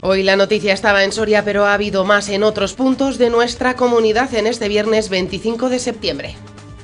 Hoy la noticia estaba en Soria, pero ha habido más en otros puntos de nuestra comunidad en este viernes 25 de septiembre.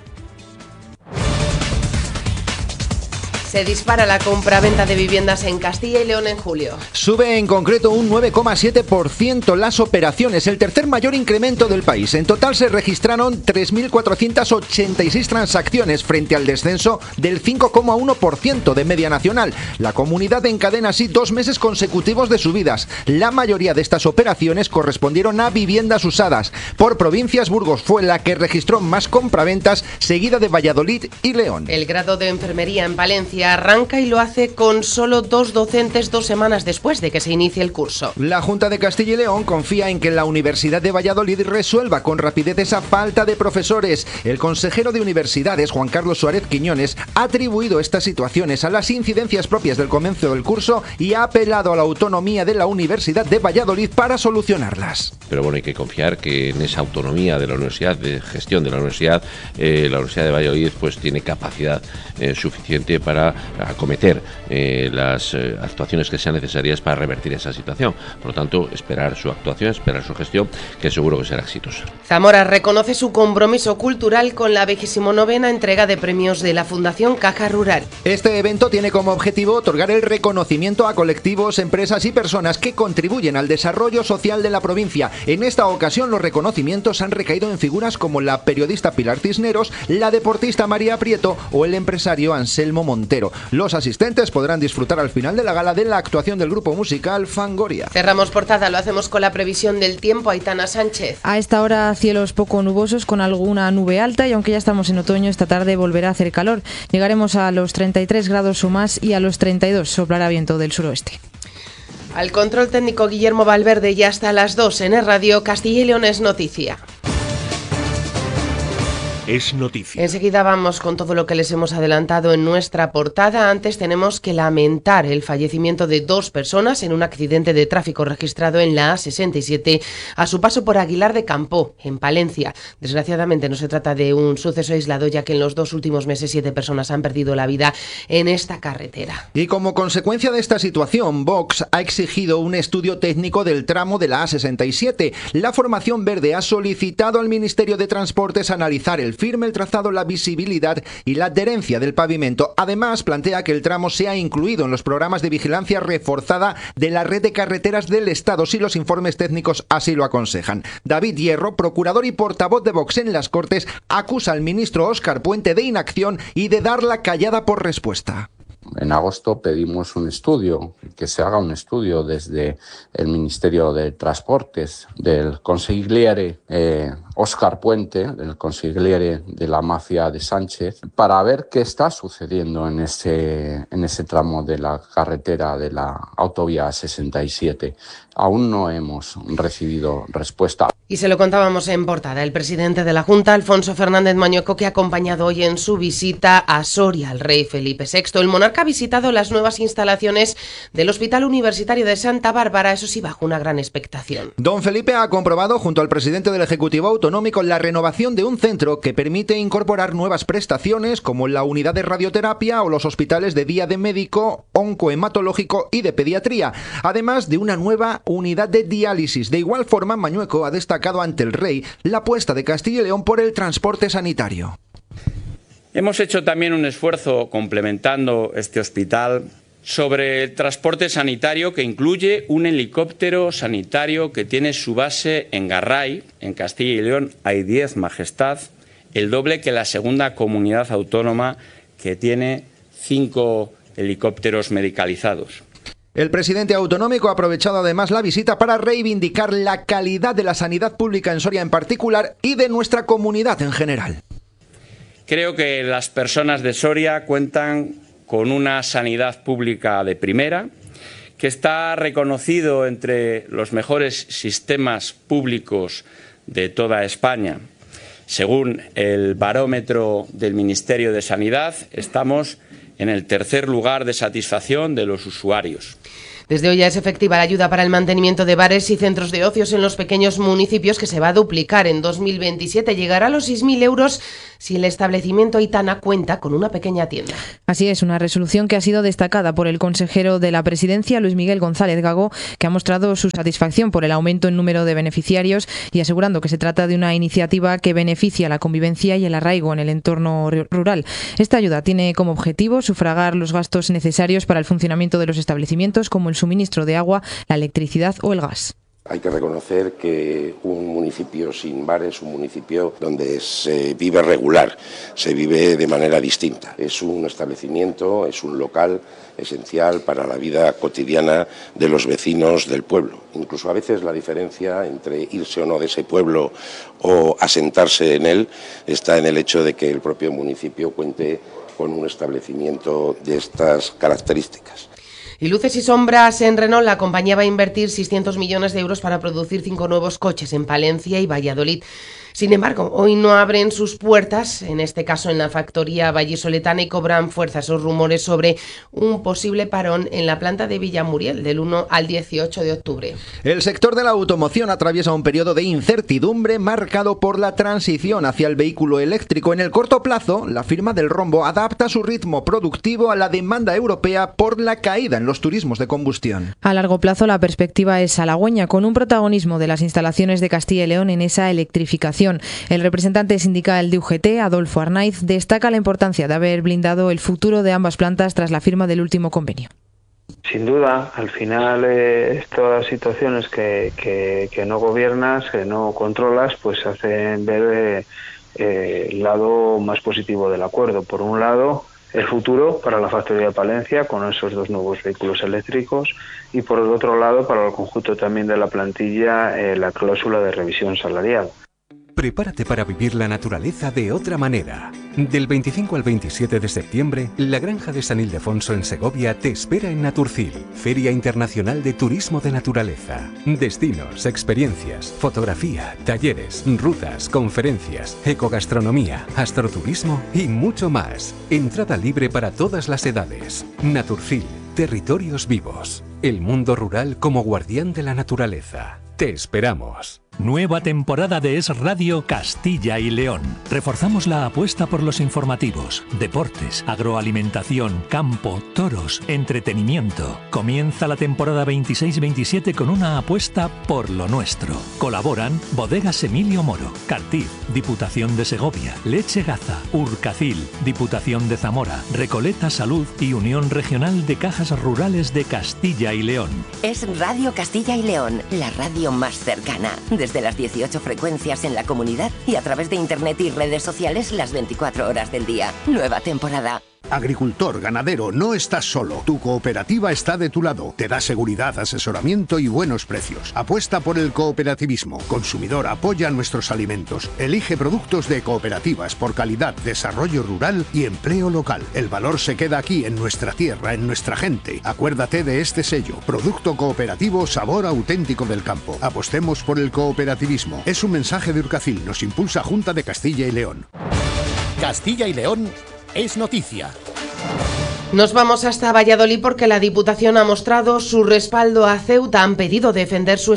Se dispara la compraventa de viviendas en Castilla y León en julio. Sube en concreto un 9,7% las operaciones, el tercer mayor incremento del país. En total se registraron 3.486 transacciones frente al descenso del 5,1% de media nacional. La comunidad encadena así 2 meses consecutivos de subidas. La mayoría de estas operaciones correspondieron a viviendas usadas. Por provincias, Burgos fue la que registró más compraventas, seguida de Valladolid y León. El grado de enfermería en Palencia arranca y lo hace con solo 2 docentes 2 semanas después de que se inicie el curso. La Junta de Castilla y León confía en que la Universidad de Valladolid resuelva con rapidez esa falta de profesores. El consejero de Universidades, Juan Carlos Suárez Quiñones, ha atribuido estas situaciones a las incidencias propias del comienzo del curso y ha apelado a la autonomía de la Universidad de Valladolid para solucionarlas. Pero bueno, hay que confiar que en esa autonomía de la universidad, de gestión de la Universidad de Valladolid pues tiene capacidad suficiente para acometer las actuaciones que sean necesarias para revertir esa situación. Por lo tanto, esperar su actuación, esperar su gestión, que seguro que será exitosa. Zamora reconoce su compromiso cultural con la 29ª entrega de premios de la Fundación Caja Rural. Este evento tiene como objetivo otorgar el reconocimiento a colectivos, empresas y personas que contribuyen al desarrollo social de la provincia. En esta ocasión, los reconocimientos han recaído en figuras como la periodista Pilar Cisneros, la deportista María Prieto o el empresario Anselmo Montero. Los asistentes podrán disfrutar al final de la gala de la actuación del grupo musical Fangoria. Cerramos portada, lo hacemos con la previsión del tiempo. Aitana Sánchez. A esta hora cielos poco nubosos con alguna nube alta y aunque ya estamos en otoño, esta tarde volverá a hacer calor. Llegaremos a los 33 grados o más y a los 32 soplará viento del suroeste. Al control técnico Guillermo Valverde y hasta las 2 en el Radio Castilla y León es noticia. Es noticia. Enseguida vamos con todo lo que les hemos adelantado en nuestra portada. Antes tenemos que lamentar el fallecimiento de 2 personas en un accidente de tráfico registrado en la A67 a su paso por Aguilar de Campoo, en Palencia. Desgraciadamente no se trata de un suceso aislado, ya que en los 2 últimos meses 7 personas han perdido la vida en esta carretera. Y como consecuencia de esta situación, Vox ha exigido un estudio técnico del tramo de la A67. La formación verde ha solicitado al Ministerio de Transportes analizar el firme, el trazado, la visibilidad y la adherencia del pavimento. Además, plantea que el tramo sea incluido en los programas de vigilancia reforzada de la red de carreteras del Estado, si los informes técnicos así lo aconsejan. David Hierro, procurador y portavoz de Vox en las Cortes, acusa al ministro Óscar Puente de inacción y de dar la callada por respuesta. En agosto pedimos un estudio, que se haga un estudio desde el Ministerio de Transportes, del consigliere Óscar Puente, del consigliere de la mafia de Sánchez, para ver qué está sucediendo en ese tramo de la carretera de la autovía 67. Aún no hemos recibido respuesta. Y se lo contábamos en portada. El presidente de la Junta, Alfonso Fernández Mañueco, que ha acompañado hoy en su visita a Soria al rey Felipe VI. El monarca ha visitado las nuevas instalaciones del Hospital Universitario de Santa Bárbara, eso sí, bajo una gran expectación. Don Felipe ha comprobado junto al presidente del Ejecutivo Autonómico la renovación de un centro que permite incorporar nuevas prestaciones como la unidad de radioterapia o los hospitales de día de médico, oncohematológico y de pediatría, además de una nueva unidad de diálisis. De igual forma, Mañueco ha destacado ante el rey la apuesta de Castilla y León por el transporte sanitario. Hemos hecho también un esfuerzo complementando este hospital sobre el transporte sanitario, que incluye un helicóptero sanitario que tiene su base en Garray, en Castilla y León. Hay 10 Majestad, el doble que la segunda comunidad autónoma, que tiene 5 helicópteros medicalizados. El presidente autonómico ha aprovechado además la visita para reivindicar la calidad de la sanidad pública en Soria en particular y de nuestra comunidad en general. Creo que las personas de Soria cuentan con una sanidad pública de primera, que está reconocido entre los mejores sistemas públicos de toda España. Según el barómetro del Ministerio de Sanidad, estamos en el tercer lugar de satisfacción de los usuarios. Desde hoy ya es efectiva la ayuda para el mantenimiento de bares y centros de ocios en los pequeños municipios, que se va a duplicar en 2027. Llegará a los 6.000 euros si el establecimiento Aitana cuenta con una pequeña tienda. Así es, una resolución que ha sido destacada por el consejero de la Presidencia, Luis Miguel González Gago, que ha mostrado su satisfacción por el aumento en número de beneficiarios y asegurando que se trata de una iniciativa que beneficia la convivencia y el arraigo en el entorno rural. Esta ayuda tiene como objetivo sufragar los gastos necesarios para el funcionamiento de los establecimientos, como el suministro de agua, la electricidad o el gas. Hay que reconocer que un municipio sin bar es un municipio donde se vive regular, se vive de manera distinta. Es un establecimiento, es un local esencial para la vida cotidiana de los vecinos del pueblo. Incluso a veces la diferencia entre irse o no de ese pueblo o asentarse en él está en el hecho de que el propio municipio cuente con un establecimiento de estas características. Y luces y sombras en Renault, la compañía va a invertir 600 millones de euros para producir 5 nuevos coches en Palencia y Valladolid. Sin embargo, hoy no abren sus puertas, en este caso en la factoría vallisoletana, y cobran fuerza esos rumores sobre un posible parón en la planta de Villamuriel del 1 al 18 de octubre. El sector de la automoción atraviesa un periodo de incertidumbre marcado por la transición hacia el vehículo eléctrico. En el corto plazo, la firma del rombo adapta su ritmo productivo a la demanda europea por la caída en los turismos de combustión. A largo plazo, la perspectiva es halagüeña, con un protagonismo de las instalaciones de Castilla y León en esa electrificación. El representante sindical de UGT, Adolfo Arnaiz, destaca la importancia de haber blindado el futuro de ambas plantas tras la firma del último convenio. Sin duda, al final estas situaciones que no gobiernas, que no controlas, pues hacen ver el lado más positivo del acuerdo. Por un lado, el futuro para la factoría de Palencia con esos 2 nuevos vehículos eléctricos, y por el otro lado, para el conjunto también de la plantilla, la cláusula de revisión salarial. Prepárate para vivir la naturaleza de otra manera. Del 25 al 27 de septiembre, la Granja de San Ildefonso en Segovia te espera en Naturcil, Feria Internacional de Turismo de Naturaleza. Destinos, experiencias, fotografía, talleres, rutas, conferencias, ecogastronomía, astroturismo y mucho más. Entrada libre para todas las edades. Naturcil, territorios vivos. El mundo rural como guardián de la naturaleza. Te esperamos. Nueva temporada de Es Radio Castilla y León. Reforzamos la apuesta por los informativos, deportes, agroalimentación, campo, toros, entretenimiento. Comienza la temporada 26-27 con una apuesta por lo nuestro. Colaboran Bodegas Emilio Moro, Cartiz, Diputación de Segovia, Leche Gaza, Urcacil, Diputación de Zamora, Recoleta Salud y Unión Regional de Cajas Rurales de Castilla y León. Es Radio Castilla y León, la radio más cercana. Desde las 18 frecuencias en la comunidad y a través de internet y redes sociales las 24 horas del día. Nueva temporada. Agricultor, ganadero, no estás solo. Tu cooperativa está de tu lado. Te da seguridad, asesoramiento y buenos precios. Apuesta por el cooperativismo. Consumidor, apoya nuestros alimentos. Elige productos de cooperativas por calidad, desarrollo rural y empleo local. El valor se queda aquí, en nuestra tierra, en nuestra gente. Acuérdate de este sello. Producto cooperativo, sabor auténtico del campo. Apostemos por el cooperativismo. Es un mensaje de Urcacil. Nos impulsa Junta de Castilla y León. Castilla y León es noticia. Nos vamos hasta Valladolid porque la Diputación ha mostrado su respaldo a Ceuta. Han pedido defender su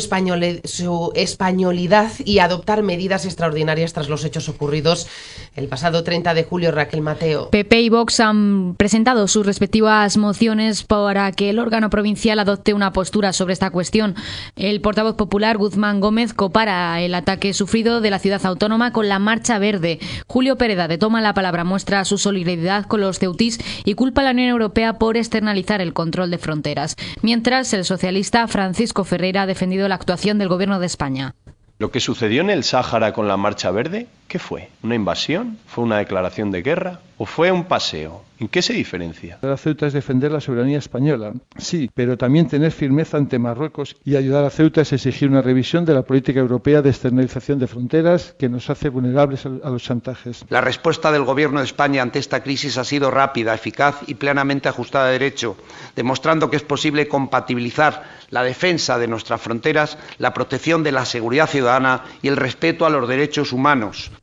españolidad y adoptar medidas extraordinarias tras los hechos ocurridos el pasado 30 de julio. Raquel Mateo. PP y Vox han presentado sus respectivas mociones para que el órgano provincial adopte una postura sobre esta cuestión. El portavoz popular, Guzmán Gómez, compara el ataque sufrido de la ciudad autónoma con la Marcha Verde. Julio Pereda, de Toma la Palabra, muestra su solidaridad con los ceutís y culpa a la Unión Europea por externalizar el control de fronteras. Mientras, el socialista Francisco Ferreira ha defendido la actuación del Gobierno de España. Lo que sucedió en el Sáhara con la Marcha Verde, ¿qué fue? ¿Una invasión? ¿Fue una declaración de guerra? ¿O fue un paseo? ¿En qué se diferencia? La Ceuta es defender la soberanía española, sí, pero también tener firmeza ante Marruecos, y ayudar a Ceuta es exigir una revisión de la política europea de externalización de fronteras que nos hace vulnerables a los chantajes. La respuesta del Gobierno de España ante esta crisis ha sido rápida, eficaz y plenamente ajustada a derecho, demostrando que es posible compatibilizar la defensa de nuestras fronteras, la protección de la seguridad ciudadana y el respeto a los derechos humanos.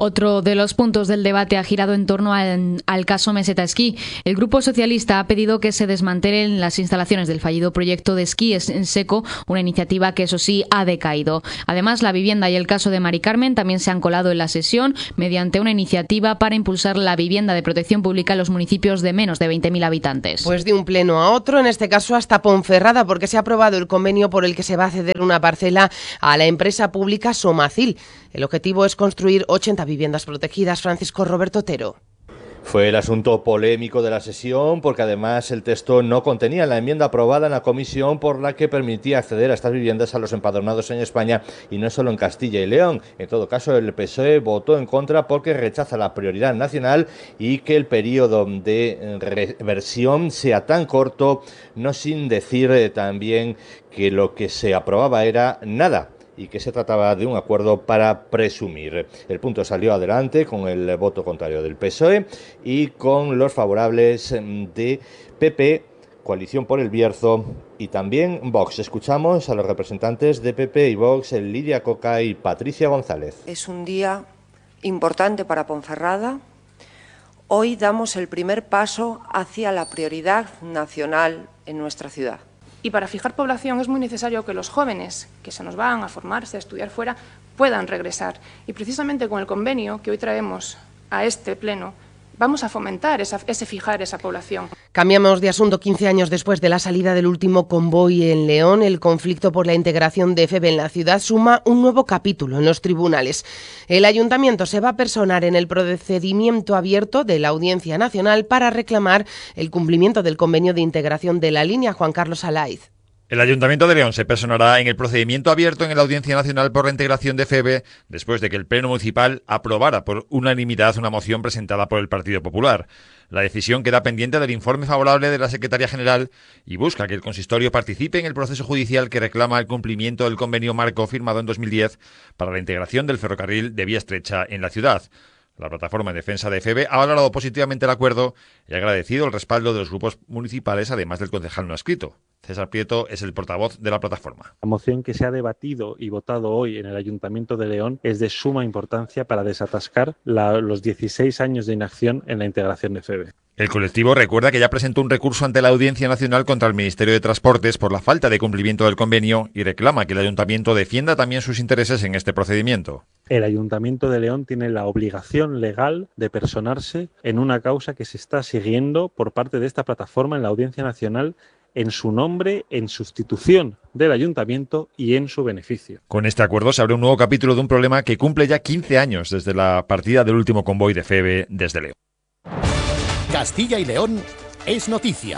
Otro de los puntos del debate ha girado en torno al caso Meseta Esquí. El Grupo Socialista ha pedido que se desmantelen las instalaciones del fallido proyecto de esquí en seco, una iniciativa que, eso sí, ha decaído. Además, la vivienda y el caso de Mari Carmen también se han colado en la sesión mediante una iniciativa para impulsar la vivienda de protección pública en los municipios de menos de 20.000 habitantes. Pues de un pleno a otro, en este caso hasta Ponferrada, porque se ha aprobado el convenio por el que se va a ceder una parcela a la empresa pública Somacil. El objetivo es construir 80 viviendas protegidas. Francisco Roberto Otero. Fue el asunto polémico de la sesión porque además el texto no contenía la enmienda aprobada en la comisión por la que permitía acceder a estas viviendas a los empadronados en España y no solo en Castilla y León. En todo caso, el PSOE votó en contra porque rechaza la prioridad nacional y que el periodo de reversión sea tan corto, no sin decir también que lo que se aprobaba era nada y que se trataba de un acuerdo para presumir. El punto salió adelante con el voto contrario del PSOE y con los favorables de PP, Coalición por el Bierzo y también Vox. Escuchamos a los representantes de PP y Vox, Lidia Coca y Patricia González. Es un día importante para Ponferrada. Hoy damos el primer paso hacia la prioridad nacional en nuestra ciudad. Y para fijar población es muy necesario que los jóvenes que se nos van a formarse, a estudiar fuera, puedan regresar. Y precisamente con el convenio que hoy traemos a este pleno, vamos a fomentar ese fijar esa población. Cambiamos de asunto. 15 años después de la salida del último convoy en León, el conflicto por la integración de FEVE en la ciudad suma un nuevo capítulo en los tribunales. El ayuntamiento se va a personar en el procedimiento abierto de la Audiencia Nacional para reclamar el cumplimiento del convenio de integración de la línea. Juan Carlos Alaiz. El Ayuntamiento de León se personará en el procedimiento abierto en la Audiencia Nacional por la integración de FEVE después de que el Pleno Municipal aprobara por unanimidad una moción presentada por el Partido Popular. La decisión queda pendiente del informe favorable de la Secretaría General y busca que el consistorio participe en el proceso judicial que reclama el cumplimiento del convenio marco firmado en 2010 para la integración del ferrocarril de vía estrecha en la ciudad. La plataforma en defensa de FEVE ha valorado positivamente el acuerdo y ha agradecido el respaldo de los grupos municipales, además del concejal no adscrito. César Prieto es el portavoz de la plataforma. La moción que se ha debatido y votado hoy en el Ayuntamiento de León es de suma importancia para desatascar los 16 años de inacción en la integración de FEVE. El colectivo recuerda que ya presentó un recurso ante la Audiencia Nacional contra el Ministerio de Transportes por la falta de cumplimiento del convenio y reclama que el Ayuntamiento defienda también sus intereses en este procedimiento. El Ayuntamiento de León tiene la obligación legal de personarse en una causa que se está siguiendo por parte de esta plataforma en la Audiencia Nacional en su nombre, en sustitución del Ayuntamiento y en su beneficio. Con este acuerdo se abre un nuevo capítulo de un problema que cumple ya 15 años desde la partida del último convoy de FEVE desde León. Castilla y León es noticia.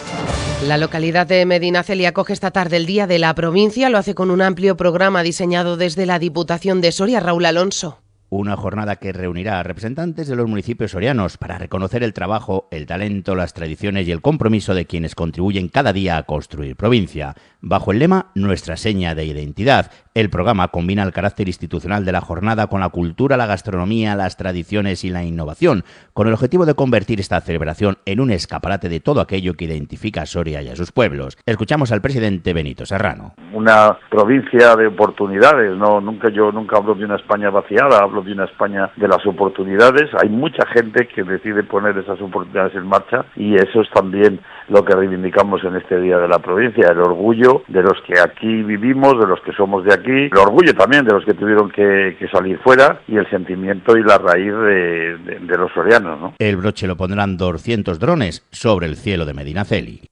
La localidad de Medinaceli acoge esta tarde el Día de la Provincia. Lo hace con un amplio programa diseñado desde la Diputación de Soria. Raúl Alonso. Una jornada que reunirá a representantes de los municipios sorianos para reconocer el trabajo, el talento, las tradiciones y el compromiso de quienes contribuyen cada día a construir provincia. Bajo el lema Nuestra seña de identidad, el programa combina el carácter institucional de la jornada con la cultura, la gastronomía, las tradiciones y la innovación, con el objetivo de convertir esta celebración en un escaparate de todo aquello que identifica a Soria y a sus pueblos. Escuchamos al presidente Benito Serrano. Una provincia de oportunidades, yo nunca hablo de una España vaciada, hablo de una España de las oportunidades. Hay mucha gente que decide poner esas oportunidades en marcha y eso es también lo que reivindicamos en este Día de la Provincia, el orgullo de los que aquí vivimos, de los que somos de aquí, el orgullo también de los que tuvieron que salir fuera y el sentimiento y la raíz de los sorianos, ¿no? El broche lo pondrán 200 drones sobre el cielo de Medinaceli.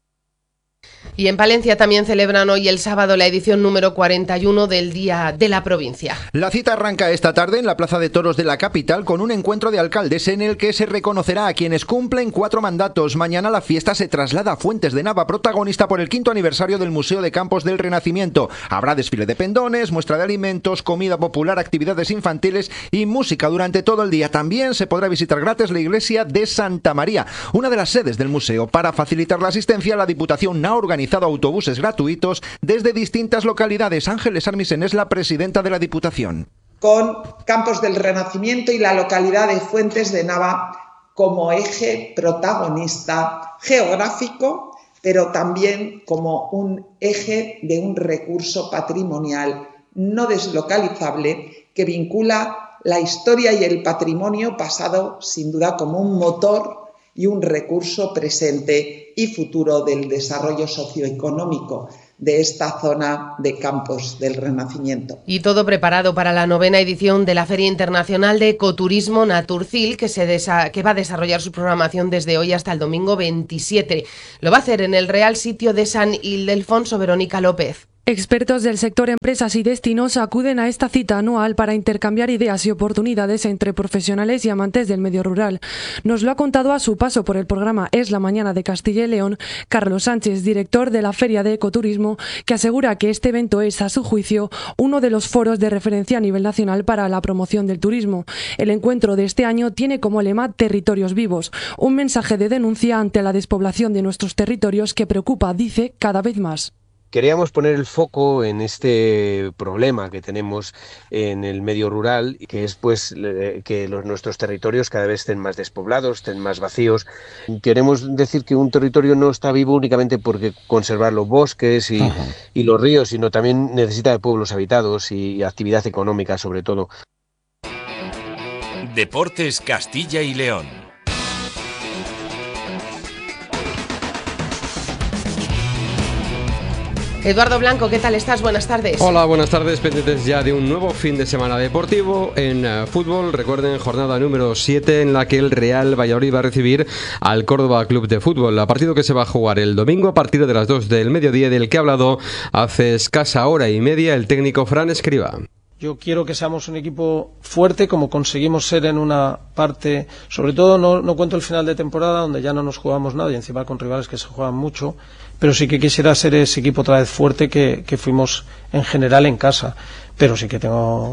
Y en Palencia también celebran hoy el sábado la edición número 41 del Día de la Provincia. La cita arranca esta tarde en la Plaza de Toros de la capital con un encuentro de alcaldes en el que se reconocerá a quienes cumplen 4 mandatos. Mañana la fiesta se traslada a Fuentes de Nava, protagonista por el 5º aniversario del Museo de Campos del Renacimiento. Habrá desfile de pendones, muestra de alimentos, comida popular, actividades infantiles y música durante todo el día. También se podrá visitar gratis la iglesia de Santa María, una de las sedes del museo. Para facilitar la asistencia, la Diputación ha organizado autobuses gratuitos desde distintas localidades. Ángeles Armisen es la presidenta de la Diputación. Con Campos del Renacimiento y la localidad de Fuentes de Nava como eje protagonista geográfico, pero también como un eje de un recurso patrimonial no deslocalizable que vincula la historia y el patrimonio pasado sin duda como un motor y un recurso presente y futuro del desarrollo socioeconómico de esta zona de Campos del Renacimiento. Y todo preparado para la 9ª edición de la Feria Internacional de Ecoturismo Naturcil, que va a desarrollar su programación desde hoy hasta el domingo 27. Lo va a hacer en el Real Sitio de San Ildefonso. Verónica López. Expertos del sector empresas y destinos acuden a esta cita anual para intercambiar ideas y oportunidades entre profesionales y amantes del medio rural. Nos lo ha contado a su paso por el programa Es la Mañana de Castilla y León Carlos Sánchez, director de la Feria de Ecoturismo, que asegura que este evento es, a su juicio, uno de los foros de referencia a nivel nacional para la promoción del turismo. El encuentro de este año tiene como lema Territorios Vivos, un mensaje de denuncia ante la despoblación de nuestros territorios que preocupa, dice, cada vez más. Queríamos poner el foco en este problema que tenemos en el medio rural, que es pues que nuestros territorios cada vez estén más despoblados, estén más vacíos. Queremos decir que un territorio no está vivo únicamente porque conservar los bosques y los ríos, sino también necesita de pueblos habitados y actividad económica sobre todo. Deportes Castilla y León. Eduardo Blanco, ¿qué tal estás? Buenas tardes. Hola, buenas tardes. Pendientes ya de un nuevo fin de semana deportivo en fútbol. Recuerden, jornada número 7 en la que el Real Valladolid va a recibir al Córdoba Club de Fútbol. Partido que se va a jugar el domingo a partir de las 2 del mediodía, del que ha hablado hace escasa hora y media el técnico Fran Escribá. Yo quiero que seamos un equipo fuerte, como conseguimos ser en una parte, sobre todo no cuento el final de temporada, donde ya no nos jugamos nada y encima con rivales que se juegan mucho, pero sí que quisiera ser ese equipo otra vez fuerte que fuimos en general en casa. Pero sí que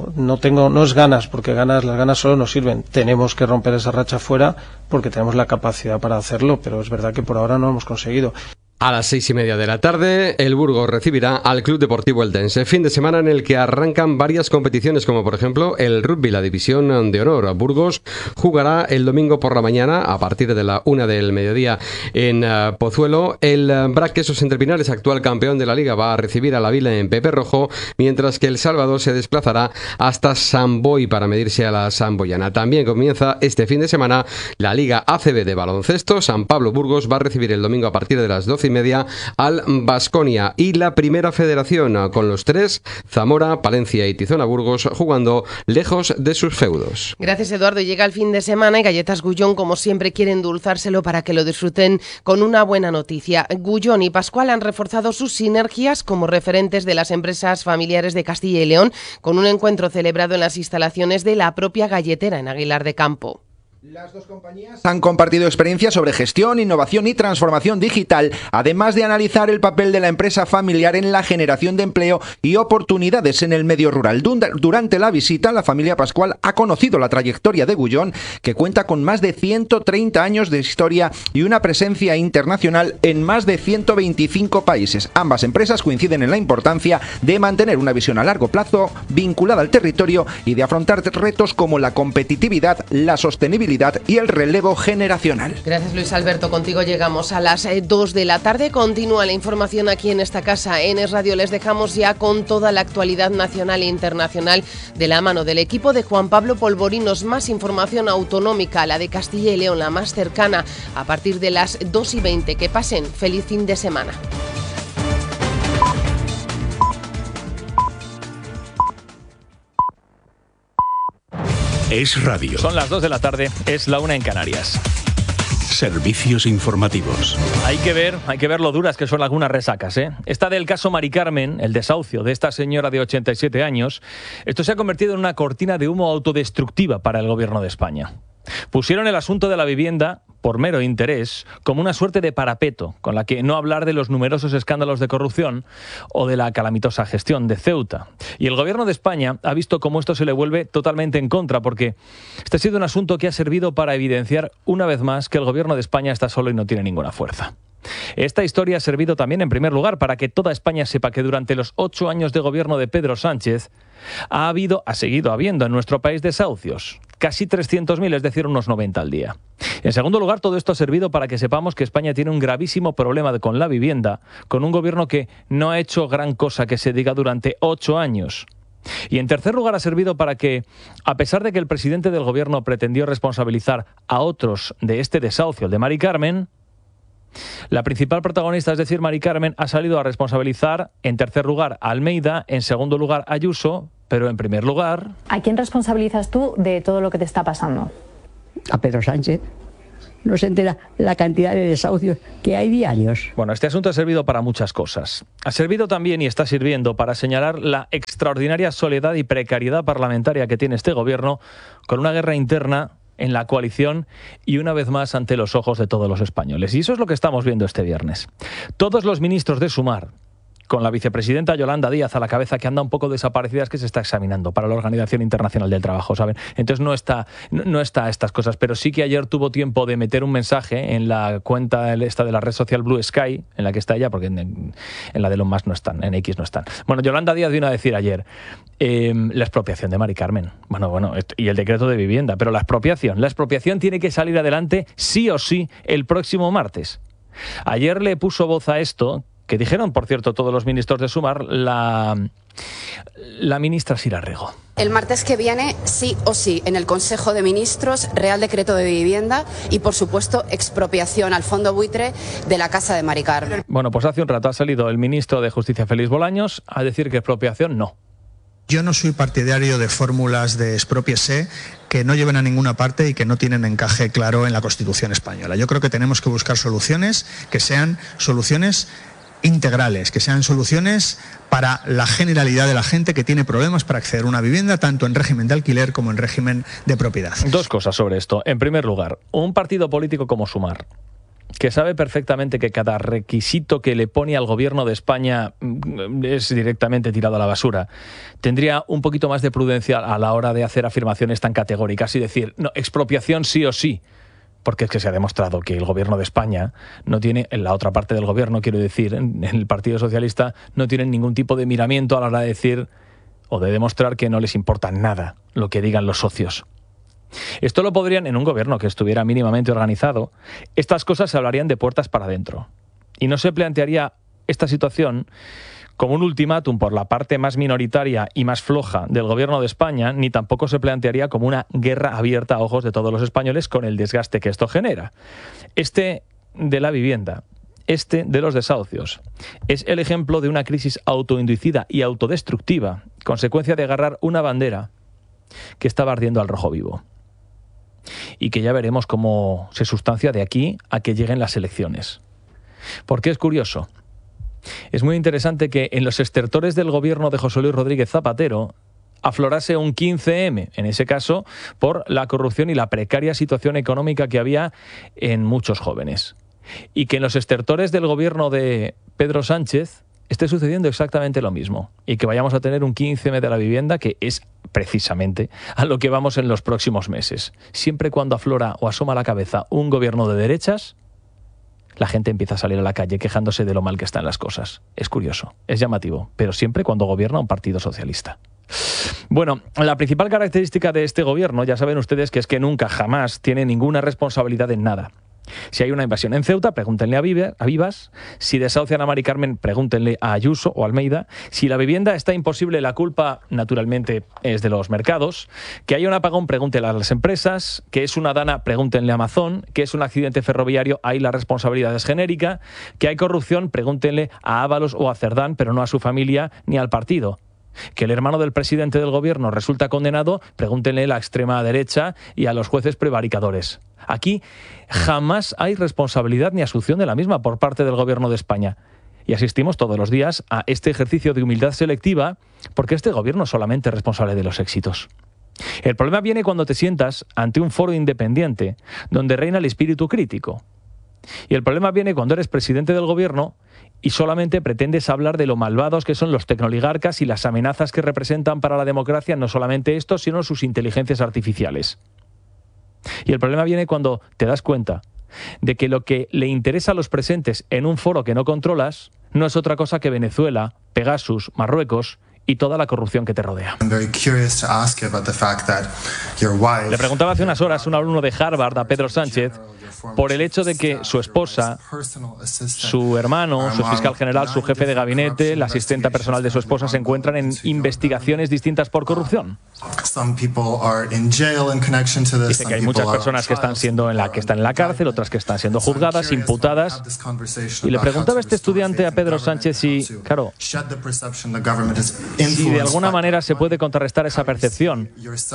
no es ganas, porque las ganas solo nos sirven. Tenemos que romper esa racha fuera porque tenemos la capacidad para hacerlo, pero es verdad que por ahora no lo hemos conseguido. A las 6:30 de la tarde, el Burgos recibirá al Club Deportivo Eldense. Fin de semana en el que arrancan varias competiciones, como por ejemplo el rugby, la división de honor. Burgos jugará el domingo por la mañana, a partir de la 1 del mediodía, en Pozuelo. El Braquesos Entre Pinares, actual campeón de la Liga, va a recibir a la Vila en Pepe Rojo, mientras que el Salvador se desplazará hasta San Boi para medirse a la Samboyana. También comienza este fin de semana la Liga ACB de baloncesto. San Pablo Burgos va a recibir el domingo a partir de las 12:30 al Baskonia, y la Primera Federación con los tres, Zamora, Palencia y Tizona Burgos, jugando lejos de sus feudos. Gracias, Eduardo. Llega el fin de semana y Galletas Gullón, como siempre, quiere endulzárselo para que lo disfruten con una buena noticia. Gullón y Pascual han reforzado sus sinergias como referentes de las empresas familiares de Castilla y León, con un encuentro celebrado en las instalaciones de la propia galletera en Aguilar de Campo. Las dos compañías han compartido experiencias sobre gestión, innovación y transformación digital, además de analizar el papel de la empresa familiar en la generación de empleo y oportunidades en el medio rural. Durante la visita, la familia Pascual ha conocido la trayectoria de Gullón, que cuenta con más de 130 años de historia y una presencia internacional en más de 125 países. Ambas empresas coinciden en la importancia de mantener una visión a largo plazo vinculada al territorio y de afrontar retos como la competitividad, la sostenibilidad y el relevo generacional. Gracias, Luis Alberto. Contigo llegamos a las 2 de la tarde. Continúa la información aquí en esta casa, en Es Radio. Les dejamos ya con toda la actualidad nacional e internacional de la mano del equipo de Juan Pablo Polvorinos. Más información autonómica, la de Castilla y León, la más cercana, a partir de las 2:20. Que pasen feliz fin de semana. Es Radio. Son las 2 de la tarde, es la 1 en Canarias. Servicios informativos. Hay que ver lo duras que son algunas resacas, ¿eh? Esta del caso Mari Carmen, el desahucio de esta señora de 87 años, esto se ha convertido en una cortina de humo autodestructiva para el gobierno de España. Pusieron el asunto de la vivienda, por mero interés, como una suerte de parapeto, con la que no hablar de los numerosos escándalos de corrupción o de la calamitosa gestión de Ceuta. Y el gobierno de España ha visto cómo esto se le vuelve totalmente en contra, porque este ha sido un asunto que ha servido para evidenciar una vez más que el gobierno de España está solo y no tiene ninguna fuerza. Esta historia ha servido también, en primer lugar, para que toda España sepa que durante los 8 años de gobierno de Pedro Sánchez ha seguido habiendo en nuestro país desahucios. Casi 300.000, es decir, unos 90 al día. En segundo lugar, todo esto ha servido para que sepamos que España tiene un gravísimo problema con la vivienda, con un gobierno que no ha hecho gran cosa que se diga durante 8 años. Y en tercer lugar ha servido para que, a pesar de que el presidente del gobierno pretendió responsabilizar a otros de este desahucio, el de Mari Carmen, la principal protagonista, es decir, Mari Carmen, ha salido a responsabilizar en tercer lugar a Almeida, en segundo lugar a Ayuso, pero en primer lugar... ¿A quién responsabilizas tú de todo lo que te está pasando? A Pedro Sánchez. No se entera la cantidad de desahucios que hay diarios. Bueno, este asunto ha servido para muchas cosas. Ha servido también y está sirviendo para señalar la extraordinaria soledad y precariedad parlamentaria que tiene este gobierno, con una guerra interna en la coalición y una vez más ante los ojos de todos los españoles. Y eso es lo que estamos viendo este viernes. Todos los ministros de Sumar, con la vicepresidenta Yolanda Díaz a la cabeza, que anda un poco desaparecida, es que se está examinando para la Organización Internacional del Trabajo, ¿saben? Entonces no está a estas cosas, pero sí que ayer tuvo tiempo de meter un mensaje en la cuenta esta de la red social Blue Sky, en la que está ella, porque en la de Elon Musk no están, en X no están. Bueno, Yolanda Díaz vino a decir ayer la expropiación de Mari Carmen, y el decreto de vivienda, pero la expropiación tiene que salir adelante sí o sí el próximo martes. Ayer le puso voz a esto, que dijeron, por cierto, todos los ministros de Sumar, la ministra Sira Rego. El martes que viene, sí o sí, en el Consejo de Ministros, Real Decreto de Vivienda y, por supuesto, expropiación al fondo buitre de la casa de Mari Carmen. Bueno, pues hace un rato ha salido el ministro de Justicia, Félix Bolaños, a decir que expropiación no. Yo no soy partidario de fórmulas de expropiese que no lleven a ninguna parte y que no tienen encaje claro en la Constitución española. Yo creo que tenemos que buscar soluciones que sean soluciones integrales, que sean soluciones para la generalidad de la gente que tiene problemas para acceder a una vivienda, tanto en régimen de alquiler como en régimen de propiedad. Dos cosas sobre esto. En primer lugar, un partido político como Sumar, que sabe perfectamente que cada requisito que le pone al gobierno de España es directamente tirado a la basura, tendría un poquito más de prudencia a la hora de hacer afirmaciones tan categóricas y decir, no, expropiación sí o sí. Porque es que se ha demostrado que el gobierno de España no tiene, en la otra parte del gobierno, quiero decir, en el Partido Socialista, no tienen ningún tipo de miramiento a la hora de decir o de demostrar que no les importa nada lo que digan los socios. Esto lo podrían, en un gobierno que estuviera mínimamente organizado, estas cosas se hablarían de puertas para adentro. Y no se plantearía esta situación como un ultimátum por la parte más minoritaria y más floja del gobierno de España, ni tampoco se plantearía como una guerra abierta a ojos de todos los españoles con el desgaste que esto genera. Este de la vivienda, este de los desahucios, es el ejemplo de una crisis autoinducida y autodestructiva, consecuencia de agarrar una bandera que estaba ardiendo al rojo vivo. Y que ya veremos cómo se sustancia de aquí a que lleguen las elecciones. Porque es curioso. Es muy interesante que en los estertores del gobierno de José Luis Rodríguez Zapatero aflorase un 15M, en ese caso, por la corrupción y la precaria situación económica que había en muchos jóvenes. Y que en los estertores del gobierno de Pedro Sánchez esté sucediendo exactamente lo mismo. Y que vayamos a tener un 15M de la vivienda, que es precisamente a lo que vamos en los próximos meses. Siempre cuando aflora o asoma la cabeza un gobierno de derechas, la gente empieza a salir a la calle quejándose de lo mal que están las cosas. Es curioso, es llamativo, pero siempre cuando gobierna un partido socialista. Bueno, la principal característica de este gobierno, ya saben ustedes, que es que nunca, jamás tiene ninguna responsabilidad en nada. Si hay una invasión en Ceuta, pregúntenle a Vivas. Si desahucian a Mari Carmen, pregúntenle a Ayuso o Almeida. Si la vivienda está imposible, la culpa, naturalmente, es de los mercados. Que haya un apagón, pregúntenle a las empresas. Que es una dana, pregúntenle a Amazon. Que es un accidente ferroviario, ahí la responsabilidad es genérica. Que hay corrupción, pregúntenle a Ábalos o a Cerdán, pero no a su familia ni al partido. Que el hermano del presidente del gobierno resulta condenado, pregúntenle a la extrema derecha y a los jueces prevaricadores. Aquí jamás hay responsabilidad ni asunción de la misma por parte del gobierno de España. Y asistimos todos los días a este ejercicio de humildad selectiva porque este gobierno solamente es responsable de los éxitos. El problema viene cuando te sientas ante un foro independiente donde reina el espíritu crítico. Y el problema viene cuando eres presidente del gobierno y solamente pretendes hablar de lo malvados que son los tecnoligarcas y las amenazas que representan para la democracia no solamente esto, sino sus inteligencias artificiales. Y el problema viene cuando te das cuenta de que lo que le interesa a los presentes en un foro que no controlas no es otra cosa que Venezuela, Pegasus, Marruecos y toda la corrupción que te rodea. Le preguntaba hace unas horas un alumno de Harvard a Pedro Sánchez por el hecho de que su esposa, su hermano, su fiscal general, su jefe de gabinete, la asistenta personal de su esposa se encuentran en investigaciones distintas por corrupción. Dice que hay muchas personas que están en la cárcel, otras que están siendo juzgadas, imputadas. Y le preguntaba a este estudiante a Pedro Sánchez si, claro, si de alguna manera se puede contrarrestar esa percepción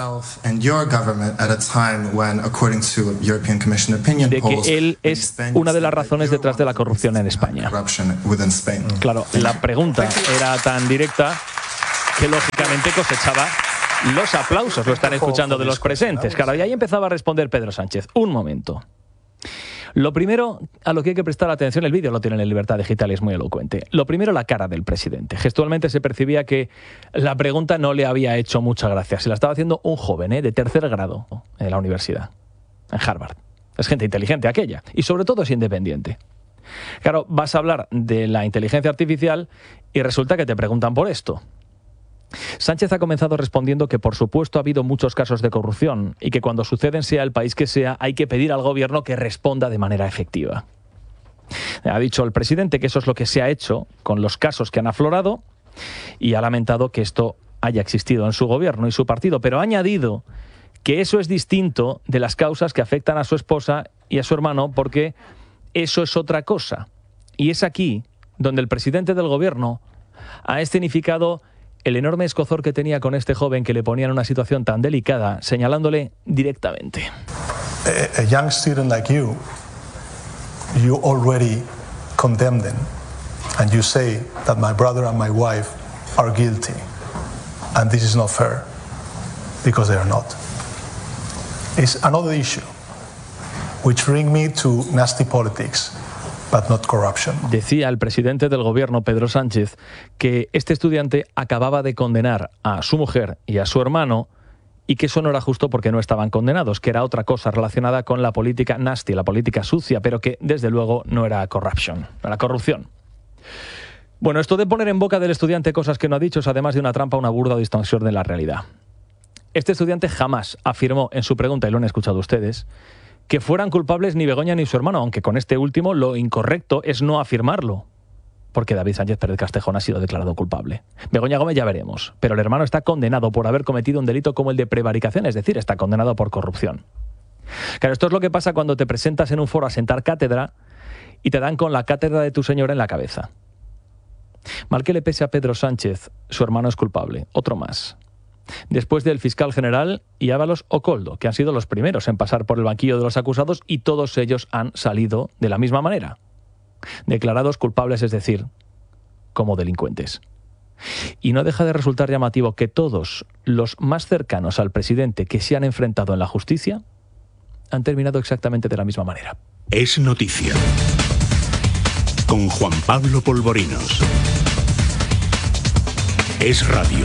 de que él es una de las razones detrás de la corrupción en España. Claro, la pregunta era tan directa que lógicamente cosechaba los aplausos, lo están escuchando de los presentes. Claro, y ahí empezaba a responder Pedro Sánchez. Un momento. Lo primero a lo que hay que prestar atención, el vídeo lo tienen en Libertad Digital y es muy elocuente. Lo primero, la cara del presidente. Gestualmente se percibía que la pregunta no le había hecho mucha gracia. Se la estaba haciendo un joven de tercer grado en la universidad, en Harvard. Es gente inteligente aquella y sobre todo es independiente. Claro, vas a hablar de la inteligencia artificial y resulta que te preguntan por esto. Sánchez ha comenzado respondiendo que por supuesto ha habido muchos casos de corrupción y que cuando suceden, sea el país que sea, hay que pedir al gobierno que responda de manera efectiva. Ha dicho el presidente que eso es lo que se ha hecho con los casos que han aflorado y ha lamentado que esto haya existido en su gobierno y su partido, pero ha añadido que eso es distinto de las causas que afectan a su esposa y a su hermano porque eso es otra cosa. Y es aquí donde el presidente del gobierno ha escenificado el enorme escozor que tenía con este joven que le ponía en una situación tan delicada, señalándole directamente. A young student like you already condemned them, and you say that my brother and my wife are guilty, and this is not fair, because they are not. It's another issue, which brings me to nasty politics. But not corruption. Decía el presidente del gobierno, Pedro Sánchez, que este estudiante acababa de condenar a su mujer y a su hermano y que eso no era justo porque no estaban condenados, que era otra cosa relacionada con la política nasty, la política sucia, pero que desde luego no era corruption, no era corrupción. Bueno, esto de poner en boca del estudiante cosas que no ha dicho es además de una trampa, una burda distorsión de la realidad. Este estudiante jamás afirmó en su pregunta, y lo han escuchado ustedes, que fueran culpables ni Begoña ni su hermano, aunque con este último lo incorrecto es no afirmarlo, porque David Sánchez Pérez Castejón ha sido declarado culpable. Begoña Gómez ya veremos, pero el hermano está condenado por haber cometido un delito como el de prevaricación, es decir, está condenado por corrupción. Claro, esto es lo que pasa cuando te presentas en un foro a sentar cátedra y te dan con la cátedra de tu señora en la cabeza. Mal que le pese a Pedro Sánchez, su hermano es culpable, otro más. Después del fiscal general y Ábalos o Coldo, que han sido los primeros en pasar por el banquillo de los acusados y todos ellos han salido de la misma manera, declarados culpables, es decir, como delincuentes. Y no deja de resultar llamativo que todos los más cercanos al presidente que se han enfrentado en la justicia han terminado exactamente de la misma manera. Es noticia. Con Juan Pablo Polvorinos. Es radio.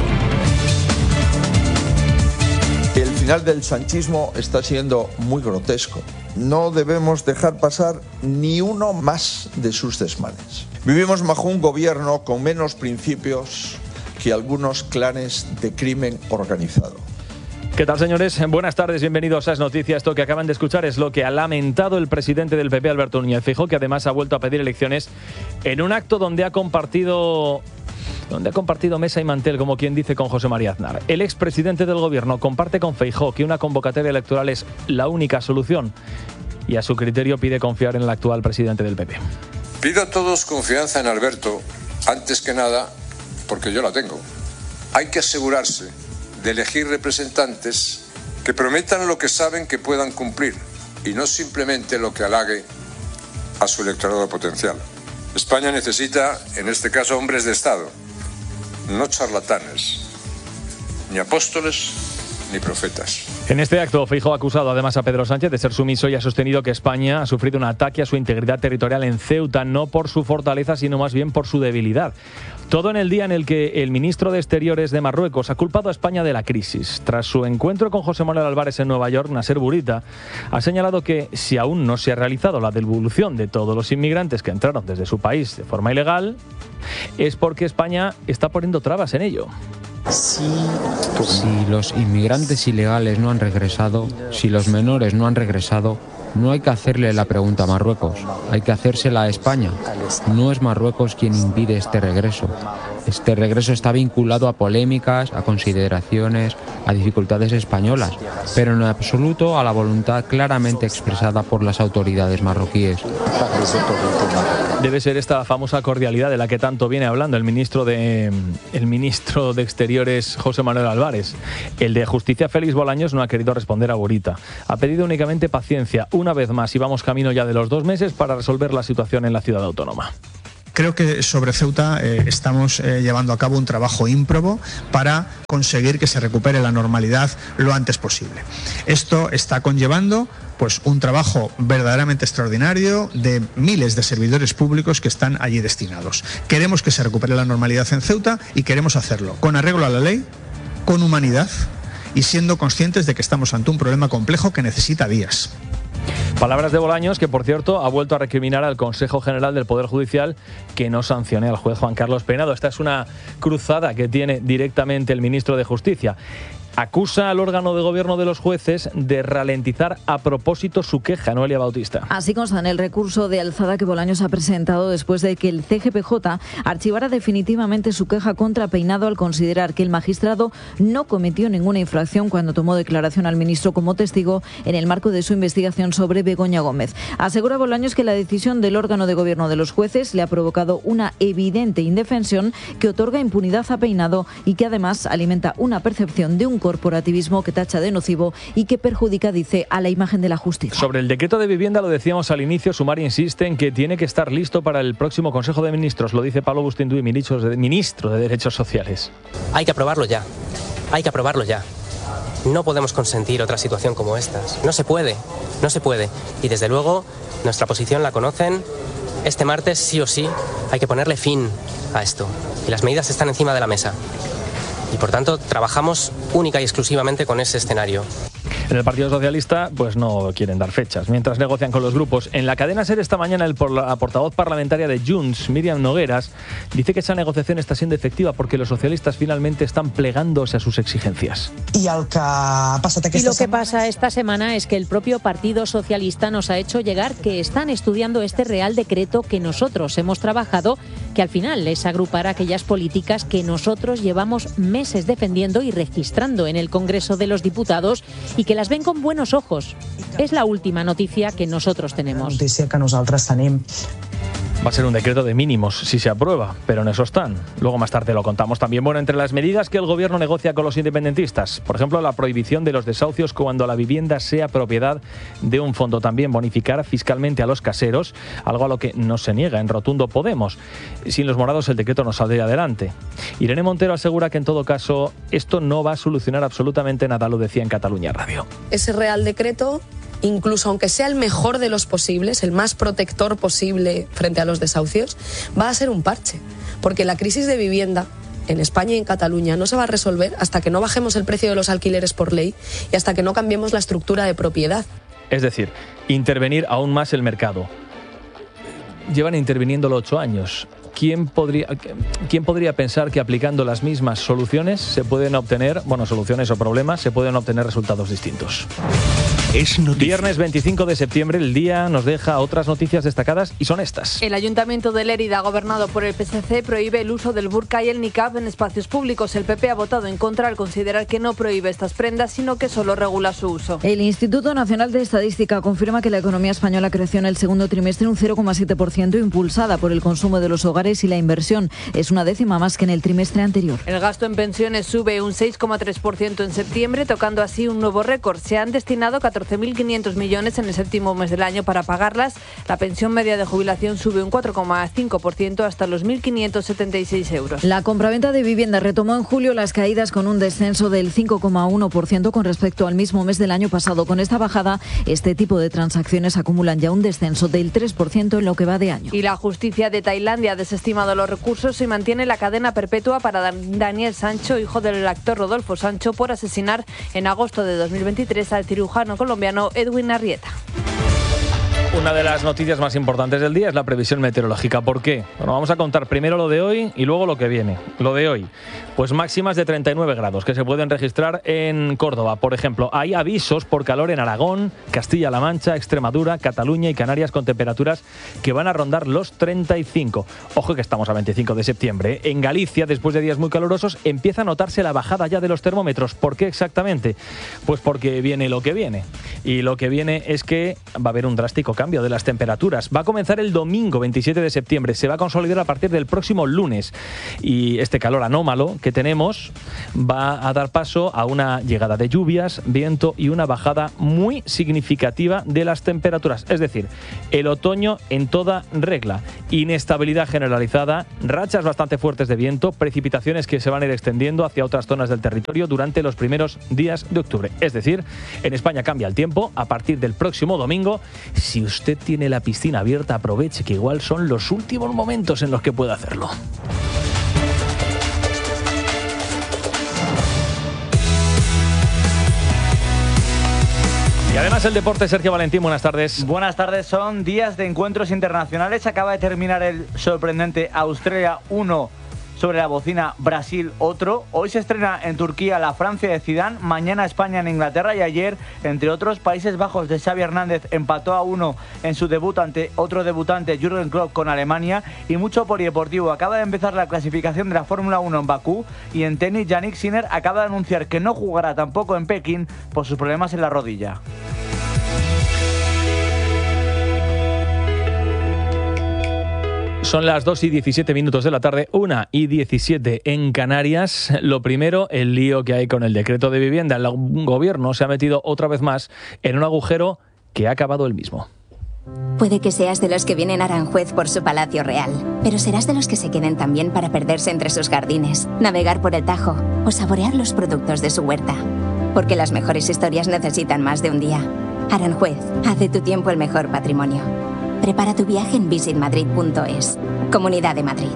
El final del sanchismo está siendo muy grotesco. No debemos dejar pasar ni uno más de sus desmanes. Vivimos bajo un gobierno con menos principios que algunos clanes de crimen organizado. ¿Qué tal, señores? Buenas tardes, bienvenidos a Es Noticia. Esto que acaban de escuchar es lo que ha lamentado el presidente del PP, Alberto Núñez Feijóo, que además ha vuelto a pedir elecciones en un acto donde ha compartido mesa y mantel, como quien dice, con José María Aznar. El expresidente del gobierno comparte con Feijóo que una convocatoria electoral es la única solución y a su criterio pide confiar en el actual presidente del PP. Pido a todos confianza en Alberto, antes que nada porque yo la tengo. Hay que asegurarse de elegir representantes que prometan lo que saben que puedan cumplir y no simplemente lo que halague a su electorado potencial. España necesita, en este caso, hombres de Estado, no charlatanes, ni apóstoles, ni profetas. En este acto, Feijóo ha acusado además a Pedro Sánchez de ser sumiso y ha sostenido que España ha sufrido un ataque a su integridad territorial en Ceuta, no por su fortaleza, sino más bien por su debilidad. Todo en el día en el que el ministro de Exteriores de Marruecos ha culpado a España de la crisis. Tras su encuentro con José Manuel Álvarez en Nueva York, Nasser Bourita ha señalado que si aún no se ha realizado la devolución de todos los inmigrantes que entraron desde su país de forma ilegal, es porque España está poniendo trabas en ello. Si los inmigrantes ilegales no han regresado, si los menores no han regresado, no hay que hacerle la pregunta a Marruecos, hay que hacérsela a España. No es Marruecos quien impide este regreso. Este regreso está vinculado a polémicas, a consideraciones, a dificultades españolas, pero en absoluto a la voluntad claramente expresada por las autoridades marroquíes. Debe ser esta famosa cordialidad de la que tanto viene hablando el ministro de Exteriores, José Manuel Álvarez. El de Justicia, Félix Bolaños, no ha querido responder a Bourita. Ha pedido únicamente paciencia, una vez más, y vamos camino ya de los 2 meses para resolver la situación en la ciudad autónoma. Creo que sobre Ceuta estamos llevando a cabo un trabajo ímprobo para conseguir que se recupere la normalidad lo antes posible. Esto está conllevando pues un trabajo verdaderamente extraordinario de miles de servidores públicos que están allí destinados. Queremos que se recupere la normalidad en Ceuta y queremos hacerlo con arreglo a la ley, con humanidad y siendo conscientes de que estamos ante un problema complejo que necesita días. Palabras de Bolaños, que por cierto ha vuelto a recriminar al Consejo General del Poder Judicial que no sancione al juez Juan Carlos Peinado. Esta es una cruzada que tiene directamente el ministro de Justicia. Acusa al órgano de gobierno de los jueces de ralentizar a propósito su queja. Noelia Bautista. Así consta en el recurso de alzada que Bolaños ha presentado después de que el CGPJ archivara definitivamente su queja contra Peinado al considerar que el magistrado no cometió ninguna infracción cuando tomó declaración al ministro como testigo en el marco de su investigación sobre Begoña Gómez. Asegura Bolaños que la decisión del órgano de gobierno de los jueces le ha provocado una evidente indefensión que otorga impunidad a Peinado y que además alimenta una percepción de un corporativismo que tacha de nocivo y que perjudica, dice, a la imagen de la justicia. Sobre el decreto de vivienda, lo decíamos al inicio, Sumar insiste en que tiene que estar listo para el próximo Consejo de Ministros. Lo dice Pablo Bustinduy, ministro de Derechos Sociales. Hay que aprobarlo ya. Hay que aprobarlo ya. No podemos consentir otra situación como estas. No se puede. No se puede. Y desde luego, nuestra posición la conocen. Este martes, sí o sí, hay que ponerle fin a esto. Y las medidas están encima de la mesa. Y por tanto trabajamos única y exclusivamente con ese escenario. En el Partido Socialista pues no quieren dar fechas, mientras negocian con los grupos. En la cadena SER esta mañana la portavoz parlamentaria de Junts, Míriam Nogueras, dice que esa negociación está siendo efectiva porque los socialistas finalmente están plegándose a sus exigencias. Y lo que pasa esta semana es que el propio Partido Socialista nos ha hecho llegar que están estudiando este Real Decreto que nosotros hemos trabajado, que al final es agrupar aquellas políticas que nosotros llevamos meses defendiendo y registrando en el Congreso de los Diputados y que las ven con buenos ojos. Es la última noticia que nosotros tenemos. Va a ser un decreto de mínimos si se aprueba, pero en eso están. Luego más tarde lo contamos también. Bueno, entre las medidas que el gobierno negocia con los independentistas, por ejemplo, la prohibición de los desahucios cuando la vivienda sea propiedad de un fondo. También bonificar fiscalmente a los caseros, algo a lo que no se niega en rotundo Podemos. Sin los morados el decreto no saldría adelante. Irene Montero asegura que en todo caso esto no va a solucionar absolutamente nada, lo decía en Cataluña Radio. Ese Real Decreto, incluso aunque sea el mejor de los posibles, el más protector posible frente a los desahucios, va a ser un parche, porque la crisis de vivienda en España y en Cataluña no se va a resolver hasta que no bajemos el precio de los alquileres por ley y hasta que no cambiemos la estructura de propiedad. Es decir, intervenir aún más el mercado. Llevan interviniéndolo 8 años. ¿Quién podría pensar que aplicando las mismas soluciones se pueden obtener, soluciones o problemas, se pueden obtener resultados distintos? Viernes 25 de septiembre, el día nos deja otras noticias destacadas y son estas. El Ayuntamiento de Lérida, gobernado por el PSC, prohíbe el uso del burka y el niqab en espacios públicos. El PP ha votado en contra al considerar que no prohíbe estas prendas, sino que solo regula su uso. El Instituto Nacional de Estadística confirma que la economía española creció en el segundo trimestre un 0,7%, impulsada por el consumo de los hogares y la inversión. Es una décima más que en el trimestre anterior. El gasto en pensiones sube un 6,3% en septiembre, tocando así un nuevo récord. Se han destinado 14 14.500 millones en el séptimo mes del año para pagarlas. La pensión media de jubilación sube un 4,5% hasta los 1.576 euros. La compraventa de vivienda retomó en julio las caídas con un descenso del 5,1% con respecto al mismo mes del año pasado. Con esta bajada, este tipo de transacciones acumulan ya un descenso del 3% en lo que va de año. Y la justicia de Tailandia ha desestimado los recursos y mantiene la cadena perpetua para Daniel Sancho, hijo del actor Rodolfo Sancho, por asesinar en agosto de 2023 al cirujano colombiano Edwin Arrieta. Una de las noticias más importantes del día es la previsión meteorológica. ¿Por qué? Bueno, vamos a contar primero lo de hoy y luego lo que viene. Lo de hoy, pues máximas de 39 grados que se pueden registrar en Córdoba. Por ejemplo, hay avisos por calor en Aragón, Castilla-La Mancha, Extremadura, Cataluña y Canarias con temperaturas que van a rondar los 35. Ojo que estamos a 25 de septiembre. En Galicia, después de días muy calurosos, empieza a notarse la bajada ya de los termómetros. ¿Por qué exactamente? Pues porque viene lo que viene. Y lo que viene es que va a haber un drástico cambio de las temperaturas. Va a comenzar el domingo 27 de septiembre, se va a consolidar a partir del próximo lunes y este calor anómalo que tenemos va a dar paso a una llegada de lluvias, viento y una bajada muy significativa de las temperaturas. Es decir, el otoño en toda regla, inestabilidad generalizada, rachas bastante fuertes de viento, precipitaciones que se van a ir extendiendo hacia otras zonas del territorio durante los primeros días de octubre. Es decir, en España cambia el tiempo a partir del próximo domingo. Si usted tiene la piscina abierta, aproveche que igual son los últimos momentos en los que puede hacerlo. Y además el deporte, Sergio Valentín, buenas tardes. Buenas tardes, son días de encuentros internacionales. Acaba de terminar el sorprendente Australia 1 sobre la bocina Brasil otro. Hoy se estrena en Turquía la Francia de Zidane, mañana España en Inglaterra y ayer, entre otros, Países Bajos de Xavi Hernández empató a 1 en su debut ante otro debutante, Jürgen Klopp, con Alemania. Y mucho polideportivo. Acaba de empezar la clasificación de la Fórmula 1 en Bakú y en tenis Yannick Sinner acaba de anunciar que no jugará tampoco en Pekín por sus problemas en la rodilla. Son las 2:17 de la tarde, 1:17 en Canarias. Lo primero, el lío que hay con el decreto de vivienda. El gobierno se ha metido otra vez más en un agujero que ha acabado él mismo. Puede que seas de los que vienen a Aranjuez por su palacio real, pero serás de los que se queden también para perderse entre sus jardines, navegar por el Tajo o saborear los productos de su huerta. Porque las mejores historias necesitan más de un día. Aranjuez, haz de tu tiempo el mejor patrimonio. Prepara tu viaje en visitmadrid.es. Comunidad de Madrid.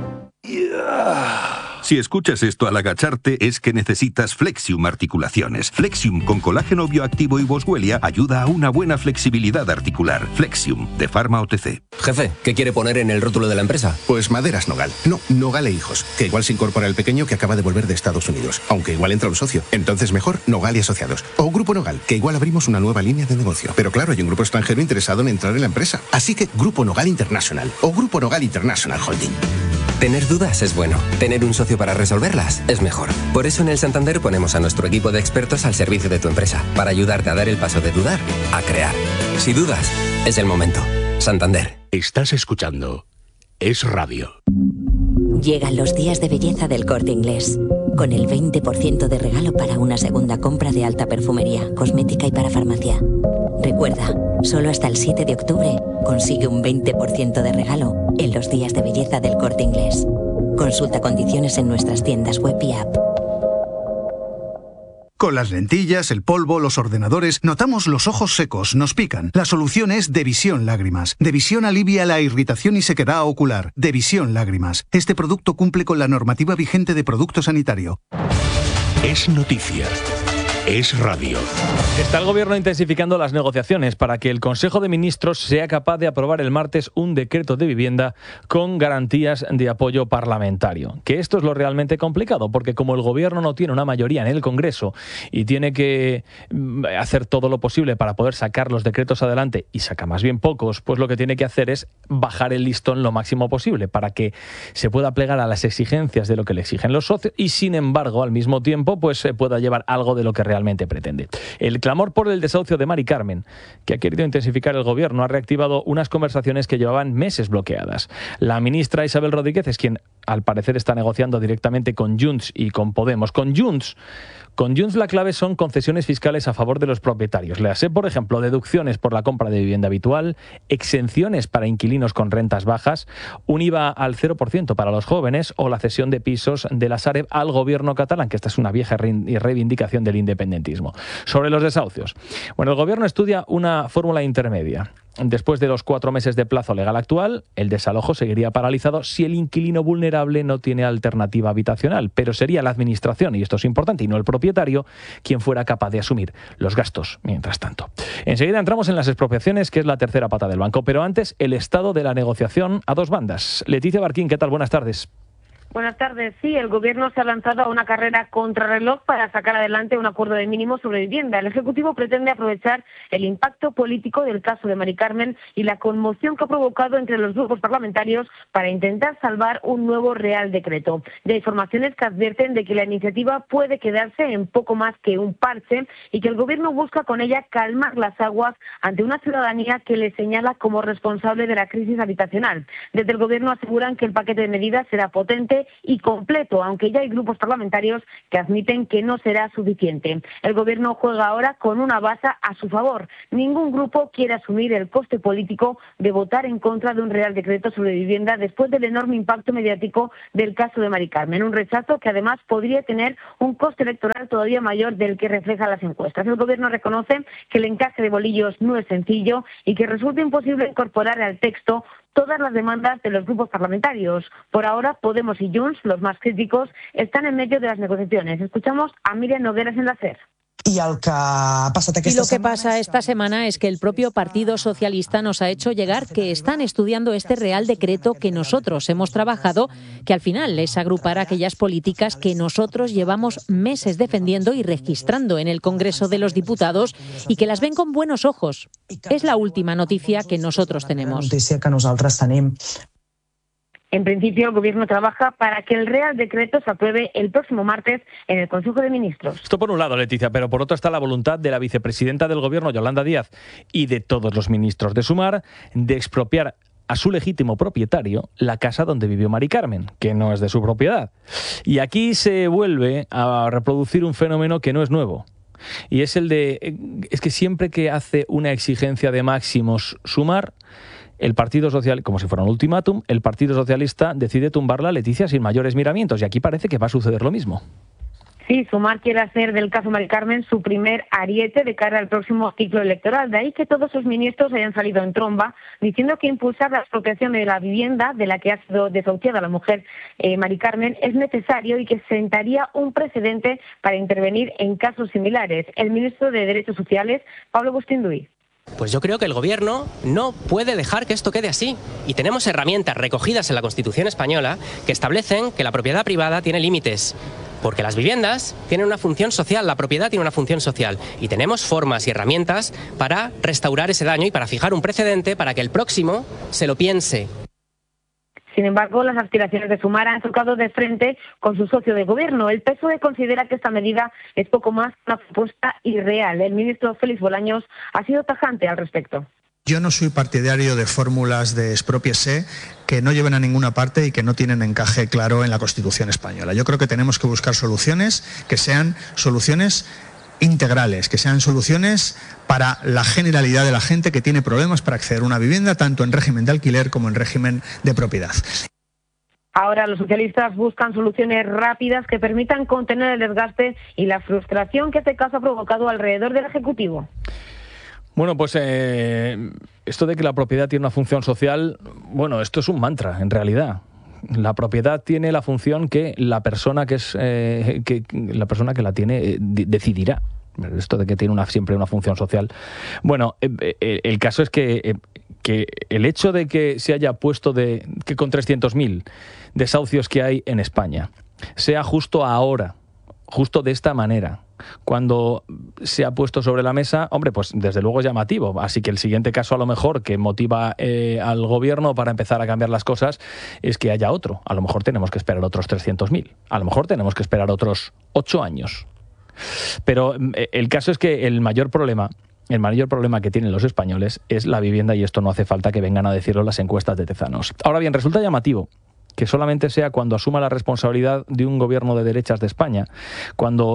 Si escuchas esto al agacharte es que necesitas Flexium Articulaciones. Flexium con colágeno bioactivo y boswellia ayuda a una buena flexibilidad articular. Flexium, de Pharma OTC. Jefe, ¿qué quiere poner en el rótulo de la empresa? Pues Maderas Nogal. No, Nogal e Hijos, que igual se incorpora el pequeño que acaba de volver de Estados Unidos, aunque igual entra un socio. Entonces mejor Nogal y Asociados. O Grupo Nogal, que igual abrimos una nueva línea de negocio. Pero claro, hay un grupo extranjero interesado en entrar en la empresa. Así que Grupo Nogal International o Grupo Nogal International Holding. Tener dudas es bueno. Tener un socio para resolverlas es mejor. Por eso en el Santander ponemos a nuestro equipo de expertos al servicio de tu empresa, para ayudarte a dar el paso de dudar a crear. Si dudas, es el momento. Santander. Estás escuchando Es Radio. Llegan los días de belleza del Corte Inglés, con el 20% de regalo para una segunda compra de alta perfumería, cosmética y para farmacia. Recuerda, solo hasta el 7 de octubre consigue un 20% de regalo en los días de belleza del Corte Inglés. Consulta condiciones en nuestras tiendas web y app. Con las lentillas, el polvo, los ordenadores, notamos los ojos secos, nos pican. La solución es Devisión Lágrimas. Devisión alivia la irritación y sequedad ocular. Devisión Lágrimas. Este producto cumple con la normativa vigente de producto sanitario. Es noticia. Es radio. Está el gobierno intensificando las negociaciones para que el Consejo de Ministros sea capaz de aprobar el martes un decreto de vivienda con garantías de apoyo parlamentario. Que esto es lo realmente complicado, porque como el gobierno no tiene una mayoría en el Congreso y tiene que hacer todo lo posible para poder sacar los decretos adelante y saca más bien pocos, pues lo que tiene que hacer es bajar el listón lo máximo posible para que se pueda plegar a las exigencias de lo que le exigen los socios y sin embargo al mismo tiempo pues se pueda llevar algo de lo que realmente pretende. El clamor por el desahucio de Mari Carmen, que ha querido intensificar el gobierno, ha reactivado unas conversaciones que llevaban meses bloqueadas. La ministra Isabel Rodríguez es quien, al parecer, está negociando directamente con Junts y con Podemos. Con Junts la clave son concesiones fiscales a favor de los propietarios. Léase, por ejemplo, deducciones por la compra de vivienda habitual, exenciones para inquilinos con rentas bajas, un IVA al 0% para los jóvenes o la cesión de pisos de la Sareb al gobierno catalán, que esta es una vieja reivindicación del independentismo. Sobre los desahucios. Bueno, el gobierno estudia una fórmula intermedia. Después de los 4 meses de plazo legal actual, el desalojo seguiría paralizado si el inquilino vulnerable no tiene alternativa habitacional, pero sería la administración, y esto es importante, y no el propietario, quien fuera capaz de asumir los gastos mientras tanto. Enseguida entramos en las expropiaciones, que es la tercera pata del banco, pero antes el estado de la negociación a dos bandas. Leticia Barquín, ¿qué tal? Buenas tardes. Buenas tardes. Sí, el Gobierno se ha lanzado a una carrera contrarreloj para sacar adelante un acuerdo de mínimos sobre vivienda. El Ejecutivo pretende aprovechar el impacto político del caso de Mari Carmen y la conmoción que ha provocado entre los grupos parlamentarios para intentar salvar un nuevo Real Decreto. Ya hay informaciones que advierten de que la iniciativa puede quedarse en poco más que un parche y que el Gobierno busca con ella calmar las aguas ante una ciudadanía que le señala como responsable de la crisis habitacional. Desde el Gobierno aseguran que el paquete de medidas será potente y completo, aunque ya hay grupos parlamentarios que admiten que no será suficiente. El Gobierno juega ahora con una baza a su favor. Ningún grupo quiere asumir el coste político de votar en contra de un Real Decreto sobre vivienda después del enorme impacto mediático del caso de Mari Carmen. Un rechazo que además podría tener un coste electoral todavía mayor del que reflejan las encuestas. El Gobierno reconoce que el encaje de bolillos no es sencillo y que resulta imposible incorporar al texto todas las demandas de los grupos parlamentarios. Por ahora, Podemos y Junts, los más críticos, están en medio de las negociaciones. Escuchamos a Miriam Nogueras en la SER. Y lo que pasa esta semana es que el propio Partido Socialista nos ha hecho llegar que están estudiando este Real Decreto que nosotros hemos trabajado, que al final es agrupar aquellas políticas que nosotros llevamos meses defendiendo y registrando en el Congreso de los Diputados y que las ven con buenos ojos. Es la última noticia que nosotros tenemos. En principio, el Gobierno trabaja para que el Real Decreto se apruebe el próximo martes en el Consejo de Ministros. Esto por un lado, Leticia, pero por otro está la voluntad de la vicepresidenta del Gobierno, Yolanda Díaz, y de todos los ministros de Sumar, de expropiar a su legítimo propietario la casa donde vivió Mari Carmen, que no es de su propiedad. Y aquí se vuelve a reproducir un fenómeno que no es nuevo. Y es el de... Es que siempre que hace una exigencia de máximos Sumar, el Partido Socialista, como si fuera un ultimátum, el Partido Socialista decide tumbarla, Leticia, sin mayores miramientos. Y aquí parece que va a suceder lo mismo. Sí, Sumar quiere hacer del caso Mari Carmen su primer ariete de cara al próximo ciclo electoral. De ahí que todos sus ministros hayan salido en tromba diciendo que impulsar la expropiación de la vivienda de la que ha sido desahuciada la mujer Mari Carmen es necesario y que sentaría un precedente para intervenir en casos similares. El ministro de Derechos Sociales, Pablo Bustinduy. Pues yo creo que el Gobierno no puede dejar que esto quede así. Y tenemos herramientas recogidas en la Constitución española que establecen que la propiedad privada tiene límites. Porque las viviendas tienen una función social, la propiedad tiene una función social. Y tenemos formas y herramientas para restaurar ese daño y para fijar un precedente para que el próximo se lo piense. Sin embargo, las aspiraciones de Sumar han chocado de frente con su socio de gobierno. El PSOE considera que esta medida es poco más que una propuesta irreal. El ministro Félix Bolaños ha sido tajante al respecto. Yo no soy partidario de fórmulas de expropiese que no lleven a ninguna parte y que no tienen encaje claro en la Constitución española. Yo creo que tenemos que buscar soluciones que sean soluciones integrales, que sean soluciones para la generalidad de la gente que tiene problemas para acceder a una vivienda, tanto en régimen de alquiler como en régimen de propiedad. Ahora los socialistas buscan soluciones rápidas que permitan contener el desgaste y la frustración que este caso ha provocado alrededor del Ejecutivo. Bueno, pues esto de que la propiedad tiene una función social, bueno, esto es un mantra, en realidad. La propiedad tiene la función que la persona que la tiene decidirá. Esto de que tiene siempre una función social. Bueno, el caso es que el hecho de que se haya puesto que con 300.000 desahucios que hay en España sea justo ahora, justo de esta manera, cuando se ha puesto sobre la mesa, hombre, pues desde luego es llamativo. Así que el siguiente caso a lo mejor que motiva al gobierno para empezar a cambiar las cosas es que haya otro. A lo mejor tenemos que esperar otros 300.000. A lo mejor tenemos que esperar otros 8 años. Pero el caso es que el mayor problema que tienen los españoles es la vivienda, y esto no hace falta que vengan a decirlo las encuestas de Tezanos. Ahora bien, resulta llamativo que solamente sea cuando asuma la responsabilidad de un gobierno de derechas de España, cuando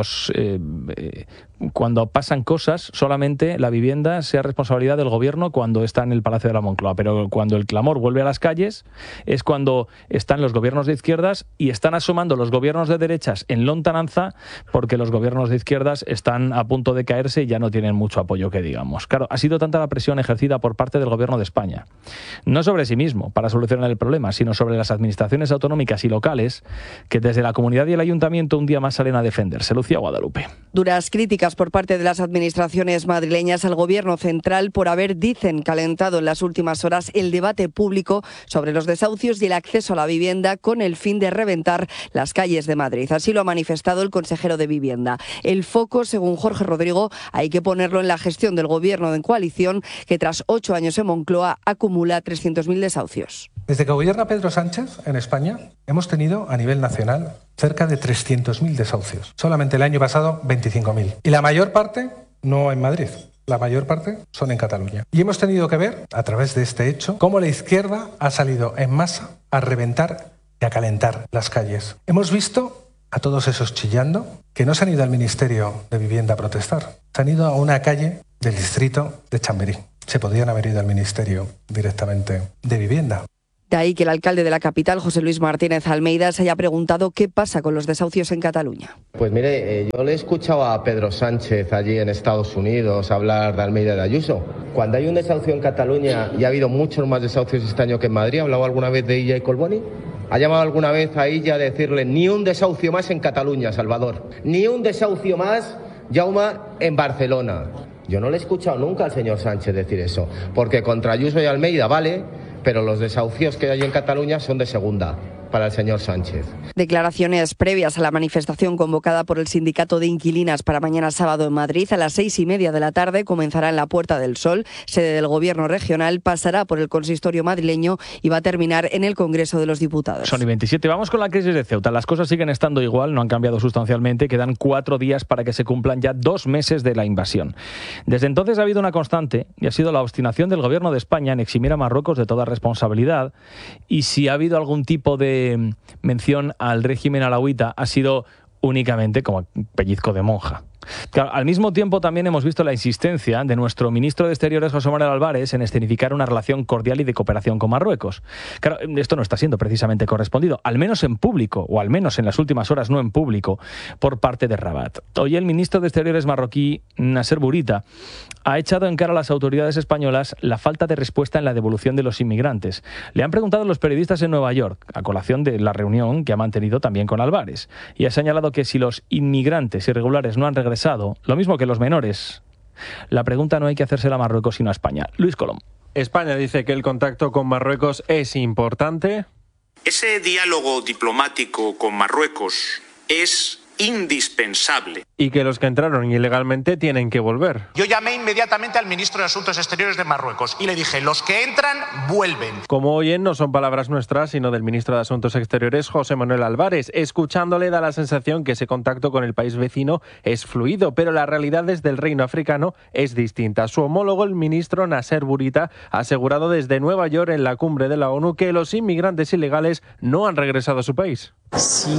pasan cosas, solamente la vivienda sea responsabilidad del gobierno cuando está en el Palacio de la Moncloa. Pero cuando el clamor vuelve a las calles es cuando están los gobiernos de izquierdas y están asomando los gobiernos de derechas en lontananza, porque los gobiernos de izquierdas están a punto de caerse y ya no tienen mucho apoyo, que digamos. Claro, ha sido tanta la presión ejercida por parte del gobierno de España, no sobre sí mismo para solucionar el problema, sino sobre las administraciones autonómicas y locales, que desde la comunidad y el ayuntamiento un día más salen a defenderse. Lucía Guadalupe. Duras críticas por parte de las administraciones madrileñas al gobierno central por haber, dicen, calentado en las últimas horas el debate público sobre los desahucios y el acceso a la vivienda con el fin de reventar las calles de Madrid. Así lo ha manifestado el consejero de Vivienda. El foco, según Jorge Rodrigo, hay que ponerlo en la gestión del gobierno de coalición, que tras 8 años en Moncloa acumula 300.000 desahucios. Desde que gobierna Pedro Sánchez en España, hemos tenido a nivel nacional cerca de 300.000 desahucios. Solamente el año pasado 25.000. Y la mayor parte no en Madrid. La mayor parte son en Cataluña. Y hemos tenido que ver, a través de este hecho, cómo la izquierda ha salido en masa a reventar y a calentar las calles. Hemos visto a todos esos chillando que no se han ido al Ministerio de Vivienda a protestar. Se han ido a una calle del distrito de Chamberí. Se podían haber ido al Ministerio directamente de Vivienda. De ahí que el alcalde de la capital, José Luis Martínez Almeida, se haya preguntado qué pasa con los desahucios en Cataluña. Pues mire, yo le he escuchado a Pedro Sánchez allí en Estados Unidos hablar de Almeida y de Ayuso. Cuando hay un desahucio en Cataluña, y ha habido muchos más desahucios este año que en Madrid, ¿ha hablado alguna vez de Illa y Colboni? ¿Ha llamado alguna vez a Illa a decirle ni un desahucio más en Cataluña, Salvador? Ni un desahucio más, Jaume, en Barcelona. Yo no le he escuchado nunca al señor Sánchez decir eso, porque contra Ayuso y Almeida vale, pero los desahucios que hay en Cataluña son de segunda para el señor Sánchez. Declaraciones previas a la manifestación convocada por el Sindicato de Inquilinas para mañana sábado en Madrid. A las 6:30 de la tarde comenzará en la Puerta del Sol, sede del Gobierno regional, pasará por el consistorio madrileño y va a terminar en el Congreso de los Diputados. Son y 27. Vamos con la crisis de Ceuta. Las cosas siguen estando igual, no han cambiado sustancialmente. Quedan 4 días para que se cumplan ya 2 meses de la invasión. Desde entonces ha habido una constante, y ha sido la obstinación del Gobierno de España en eximir a Marruecos de toda responsabilidad, y si ha habido algún tipo de mención al régimen alauita, ha sido únicamente como pellizco de monja. Claro, al mismo tiempo también hemos visto la insistencia de nuestro ministro de Exteriores, José Manuel Álvarez, en escenificar una relación cordial y de cooperación con Marruecos. Claro, esto no está siendo precisamente correspondido, al menos en público, o al menos en las últimas horas no en público, por parte de Rabat. Hoy el ministro de Exteriores marroquí, Nasser Bourita, ha echado en cara a las autoridades españolas la falta de respuesta en la devolución de los inmigrantes. Le han preguntado a los periodistas en Nueva York, a colación de la reunión que ha mantenido también con Álvarez, y ha señalado que si los inmigrantes irregulares no han regresado, lo mismo que los menores, la pregunta no hay que hacérsela a Marruecos sino a España. Luis Colom. España dice que el contacto con Marruecos es importante. Ese diálogo diplomático con Marruecos es indispensable. Y que los que entraron ilegalmente tienen que volver. Yo llamé inmediatamente al ministro de Asuntos Exteriores de Marruecos y le dije, los que entran, vuelven. Como oyen, no son palabras nuestras, sino del ministro de Asuntos Exteriores, José Manuel Álvarez. Escuchándole da la sensación que ese contacto con el país vecino es fluido, pero la realidad desde el reino africano es distinta. Su homólogo, el ministro Nasser Bourita, ha asegurado desde Nueva York en la cumbre de la ONU que los inmigrantes ilegales no han regresado a su país. Si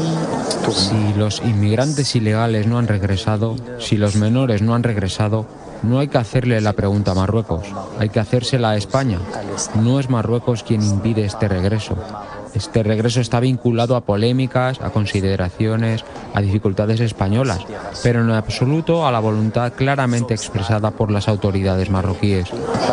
los inmigrantes ilegales no han regresado, si los menores no han regresado, no hay que hacerle la pregunta a Marruecos, hay que hacérsela a España. No es Marruecos quien impide este regreso. Este regreso está vinculado a polémicas, a consideraciones, a dificultades españolas, pero en absoluto a la voluntad claramente expresada por las autoridades marroquíes.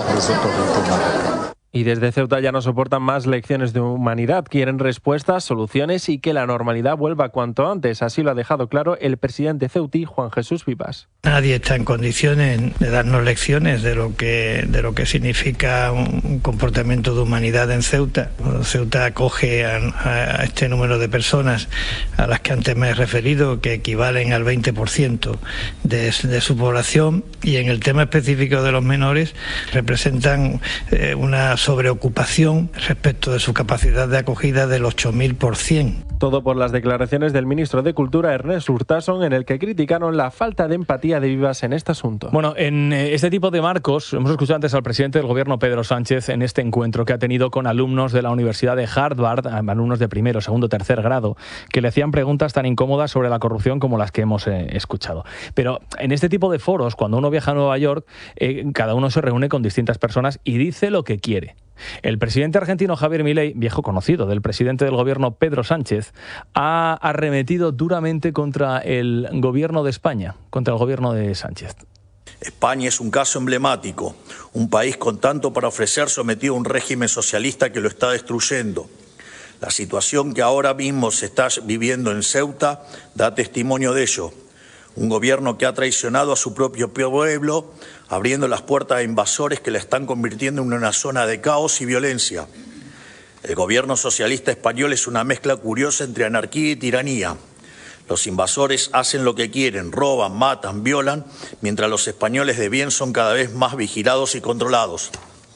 Y desde Ceuta ya no soportan más lecciones de humanidad. Quieren respuestas, soluciones y que la normalidad vuelva cuanto antes. Así lo ha dejado claro el presidente ceutí, Juan Jesús Vivas. Nadie está en condiciones de darnos lecciones de lo que significa un comportamiento de humanidad en Ceuta. Ceuta acoge a este número de personas a las que antes me he referido, que equivalen al 20% de su población, y en el tema específico de los menores representan una sobreocupación respecto de su capacidad de acogida del 8000%. Todo por las declaraciones del ministro de Cultura, Ernest Urtasun, en el que criticaron la falta de empatía de Vivas en este asunto. Bueno, en este tipo de marcos, hemos escuchado antes al presidente del gobierno, Pedro Sánchez, en este encuentro que ha tenido con alumnos de la Universidad de Harvard, alumnos de primero, segundo, tercer grado, que le hacían preguntas tan incómodas sobre la corrupción como las que hemos escuchado. Pero en este tipo de foros, cuando uno viaja a Nueva York, cada uno se reúne con distintas personas y dice lo que quiere. El presidente argentino Javier Milei, viejo conocido del presidente del gobierno Pedro Sánchez, ha arremetido duramente contra el gobierno de España, contra el gobierno de Sánchez. España es un caso emblemático, un país con tanto para ofrecer sometido a un régimen socialista que lo está destruyendo. La situación que ahora mismo se está viviendo en Ceuta da testimonio de ello. Un gobierno que ha traicionado a su propio pueblo, abriendo las puertas a invasores que la están convirtiendo en una zona de caos y violencia. El gobierno socialista español es una mezcla curiosa entre anarquía y tiranía. Los invasores hacen lo que quieren, roban, matan, violan, mientras los españoles de bien son cada vez más vigilados y controlados.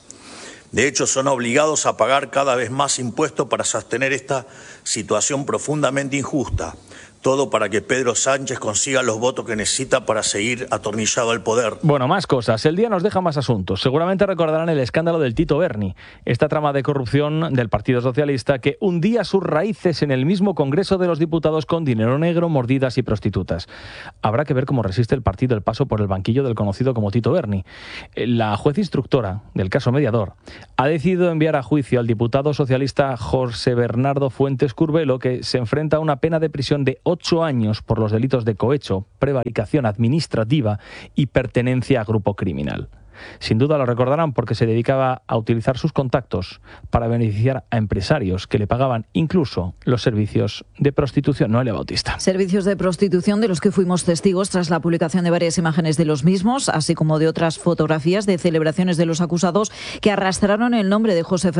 De hecho, son obligados a pagar cada vez más impuestos para sostener esta situación profundamente injusta. Todo para que Pedro Sánchez consiga los votos que necesita para seguir atornillado al poder. Bueno, más cosas. El día nos deja más asuntos. Seguramente recordarán el escándalo del Tito Berni, esta trama de corrupción del Partido Socialista que hundía sus raíces en el mismo Congreso de los Diputados con dinero negro, mordidas y prostitutas. Habrá que ver cómo resiste el partido el paso por el banquillo del conocido como Tito Berni. La juez instructora del caso mediador ha decidido enviar a juicio al diputado socialista José Bernardo Fuentes Curbelo, que se enfrenta a una pena de prisión de 8 años por los delitos de cohecho, prevaricación administrativa y pertenencia a grupo criminal. Sin duda lo recordarán porque se dedicaba a utilizar sus contactos para beneficiar a empresarios que le pagaban incluso los servicios de prostitución. Noelia Bautista. Servicios de prostitución de los que fuimos testigos tras la publicación de varias imágenes de los mismos, así como de otras fotografías de celebraciones de los acusados que arrastraron el nombre de José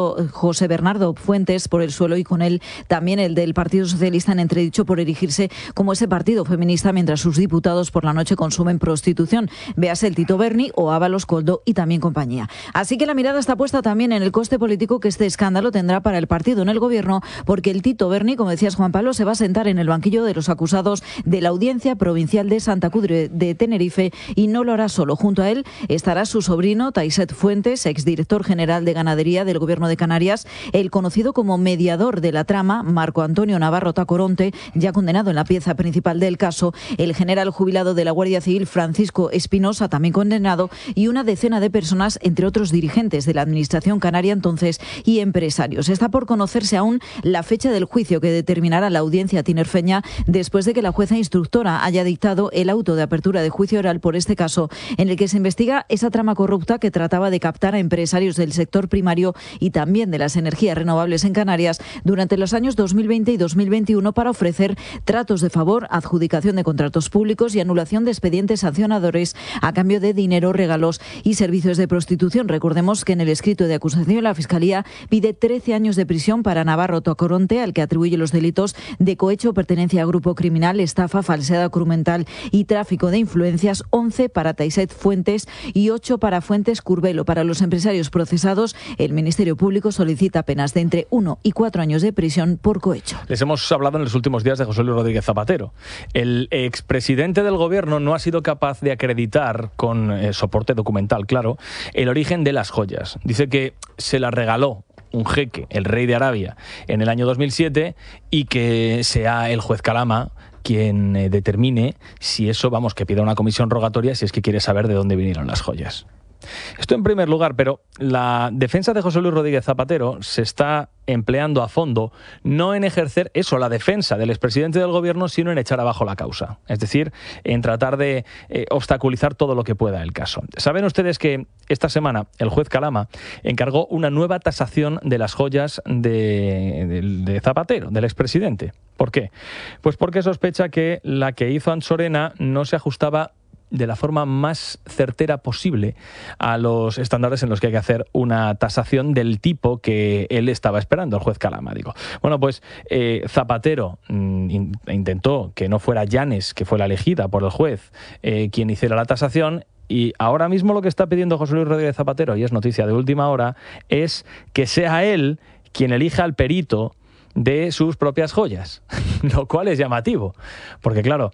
Bernardo Fuentes por el suelo y con él también el del Partido Socialista en entredicho por erigirse como ese partido feminista mientras sus diputados por la noche consumen prostitución. Véase el Tito Berni o Ábalos Coldo y también compañía. Así que la mirada está puesta también en el coste político que este escándalo tendrá para el partido en el gobierno, porque el Tito Berni, como decías Juan Pablo, se va a sentar en el banquillo de los acusados de la Audiencia Provincial de Santa Cruz de Tenerife y no lo hará solo. Junto a él estará su sobrino Taiset Fuentes, exdirector general de Ganadería del Gobierno de Canarias, el conocido como mediador de la trama, Marco Antonio Navarro Tacoronte, ya condenado en la pieza principal del caso, el general jubilado de la Guardia Civil Francisco Espinosa, también condenado, y una decena de personas, entre otros dirigentes de la Administración canaria entonces y empresarios. Está por conocerse aún la fecha del juicio que determinará la audiencia tinerfeña después de que la jueza instructora haya dictado el auto de apertura de juicio oral por este caso, en el que se investiga esa trama corrupta que trataba de captar a empresarios del sector primario y también de las energías renovables en Canarias durante los años 2020 y 2021 para ofrecer tratos de favor, adjudicación de contratos públicos y anulación de expedientes sancionadores a cambio de dinero, regalos y servicios de prostitución. Recordemos que en el escrito de acusación la Fiscalía pide 13 años de prisión para Navarro Tacoronte, al que atribuye los delitos de cohecho, pertenencia a grupo criminal, estafa, falsedad documental y tráfico de influencias, 11 para Taiset Fuentes y 8 para Fuentes Curbelo. Para los empresarios procesados, el Ministerio Público solicita penas de entre 1 y 4 años de prisión por cohecho. Les hemos hablado en los últimos días de José Luis Rodríguez Zapatero. El expresidente del gobierno no ha sido capaz de acreditar con soporte documental, claro, el origen de las joyas. Dice que se las regaló un jeque, el rey de Arabia, en el año 2007 y que sea el juez Calama quien determine si eso, que pida una comisión rogatoria si es que quiere saber de dónde vinieron las joyas. Esto en primer lugar, pero la defensa de José Luis Rodríguez Zapatero se está empleando a fondo no en ejercer eso, la defensa del expresidente del gobierno, sino en echar abajo la causa. Es decir, en tratar de obstaculizar todo lo que pueda el caso. Saben ustedes que esta semana el juez Calama encargó una nueva tasación de las joyas de Zapatero, del expresidente. ¿Por qué? Pues porque sospecha que la que hizo Ansorena no se ajustaba de la forma más certera posible a los estándares en los que hay que hacer una tasación del tipo que él estaba esperando, el juez Calamari. Bueno, pues Zapatero intentó que no fuera Llanes, que fue la elegida por el juez, quien hiciera la tasación. Y ahora mismo lo que está pidiendo José Luis Rodríguez Zapatero, y es noticia de última hora, es que sea él quien elija al perito de sus propias joyas, lo cual es llamativo, porque claro,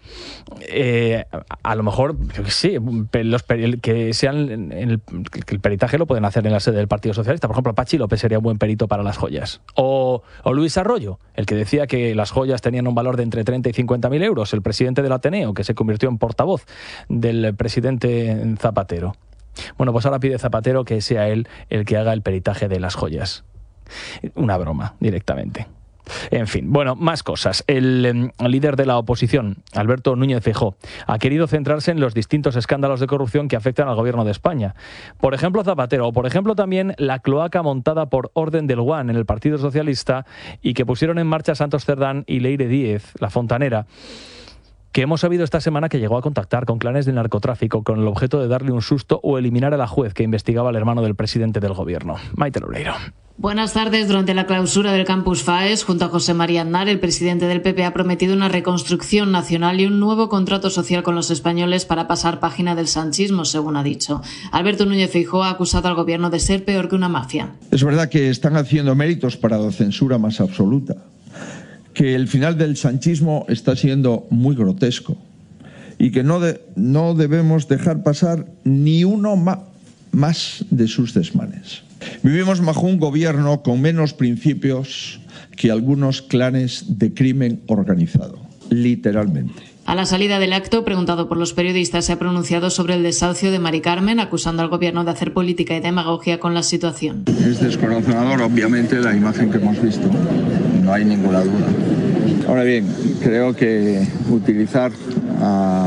a lo mejor, sí, que sean el peritaje lo pueden hacer en la sede del Partido Socialista. Por ejemplo, Pachi López sería un buen perito para las joyas, o Luis Arroyo, el que decía que las joyas tenían un valor de entre 30 y 50.000 euros, el presidente del Ateneo, que se convirtió en portavoz del presidente Zapatero. Bueno, pues ahora pide Zapatero que sea él el que haga el peritaje de las joyas. Una broma, directamente. En fin, bueno, más cosas. El líder de la oposición, Alberto Núñez Feijóo, ha querido centrarse en los distintos escándalos de corrupción que afectan al gobierno de España. Por ejemplo, Zapatero, o por ejemplo también la cloaca montada por orden del Guan en el Partido Socialista y que pusieron en marcha Santos Cerdán y Leire Díez, la fontanera, que hemos sabido esta semana que llegó a contactar con clanes del narcotráfico con el objeto de darle un susto o eliminar a la juez que investigaba al hermano del presidente del gobierno. Maite Loureiro. Buenas tardes. Durante la clausura del Campus FAES, junto a José María Aznar, el presidente del PP ha prometido una reconstrucción nacional y un nuevo contrato social con los españoles para pasar página del sanchismo, según ha dicho. Alberto Núñez Feijóo ha acusado al gobierno de ser peor que una mafia. Es verdad que están haciendo méritos para la censura más absoluta, que el final del sanchismo está siendo muy grotesco y que no debemos dejar pasar ni uno más de sus desmanes. Vivimos bajo un gobierno con menos principios que algunos clanes de crimen organizado, literalmente. A la salida del acto, preguntado por los periodistas, se ha pronunciado sobre el desahucio de Mari Carmen, acusando al gobierno de hacer política y demagogia con la situación. Es descorazonador, obviamente, la imagen que hemos visto, no hay ninguna duda. Ahora bien, creo que utilizar a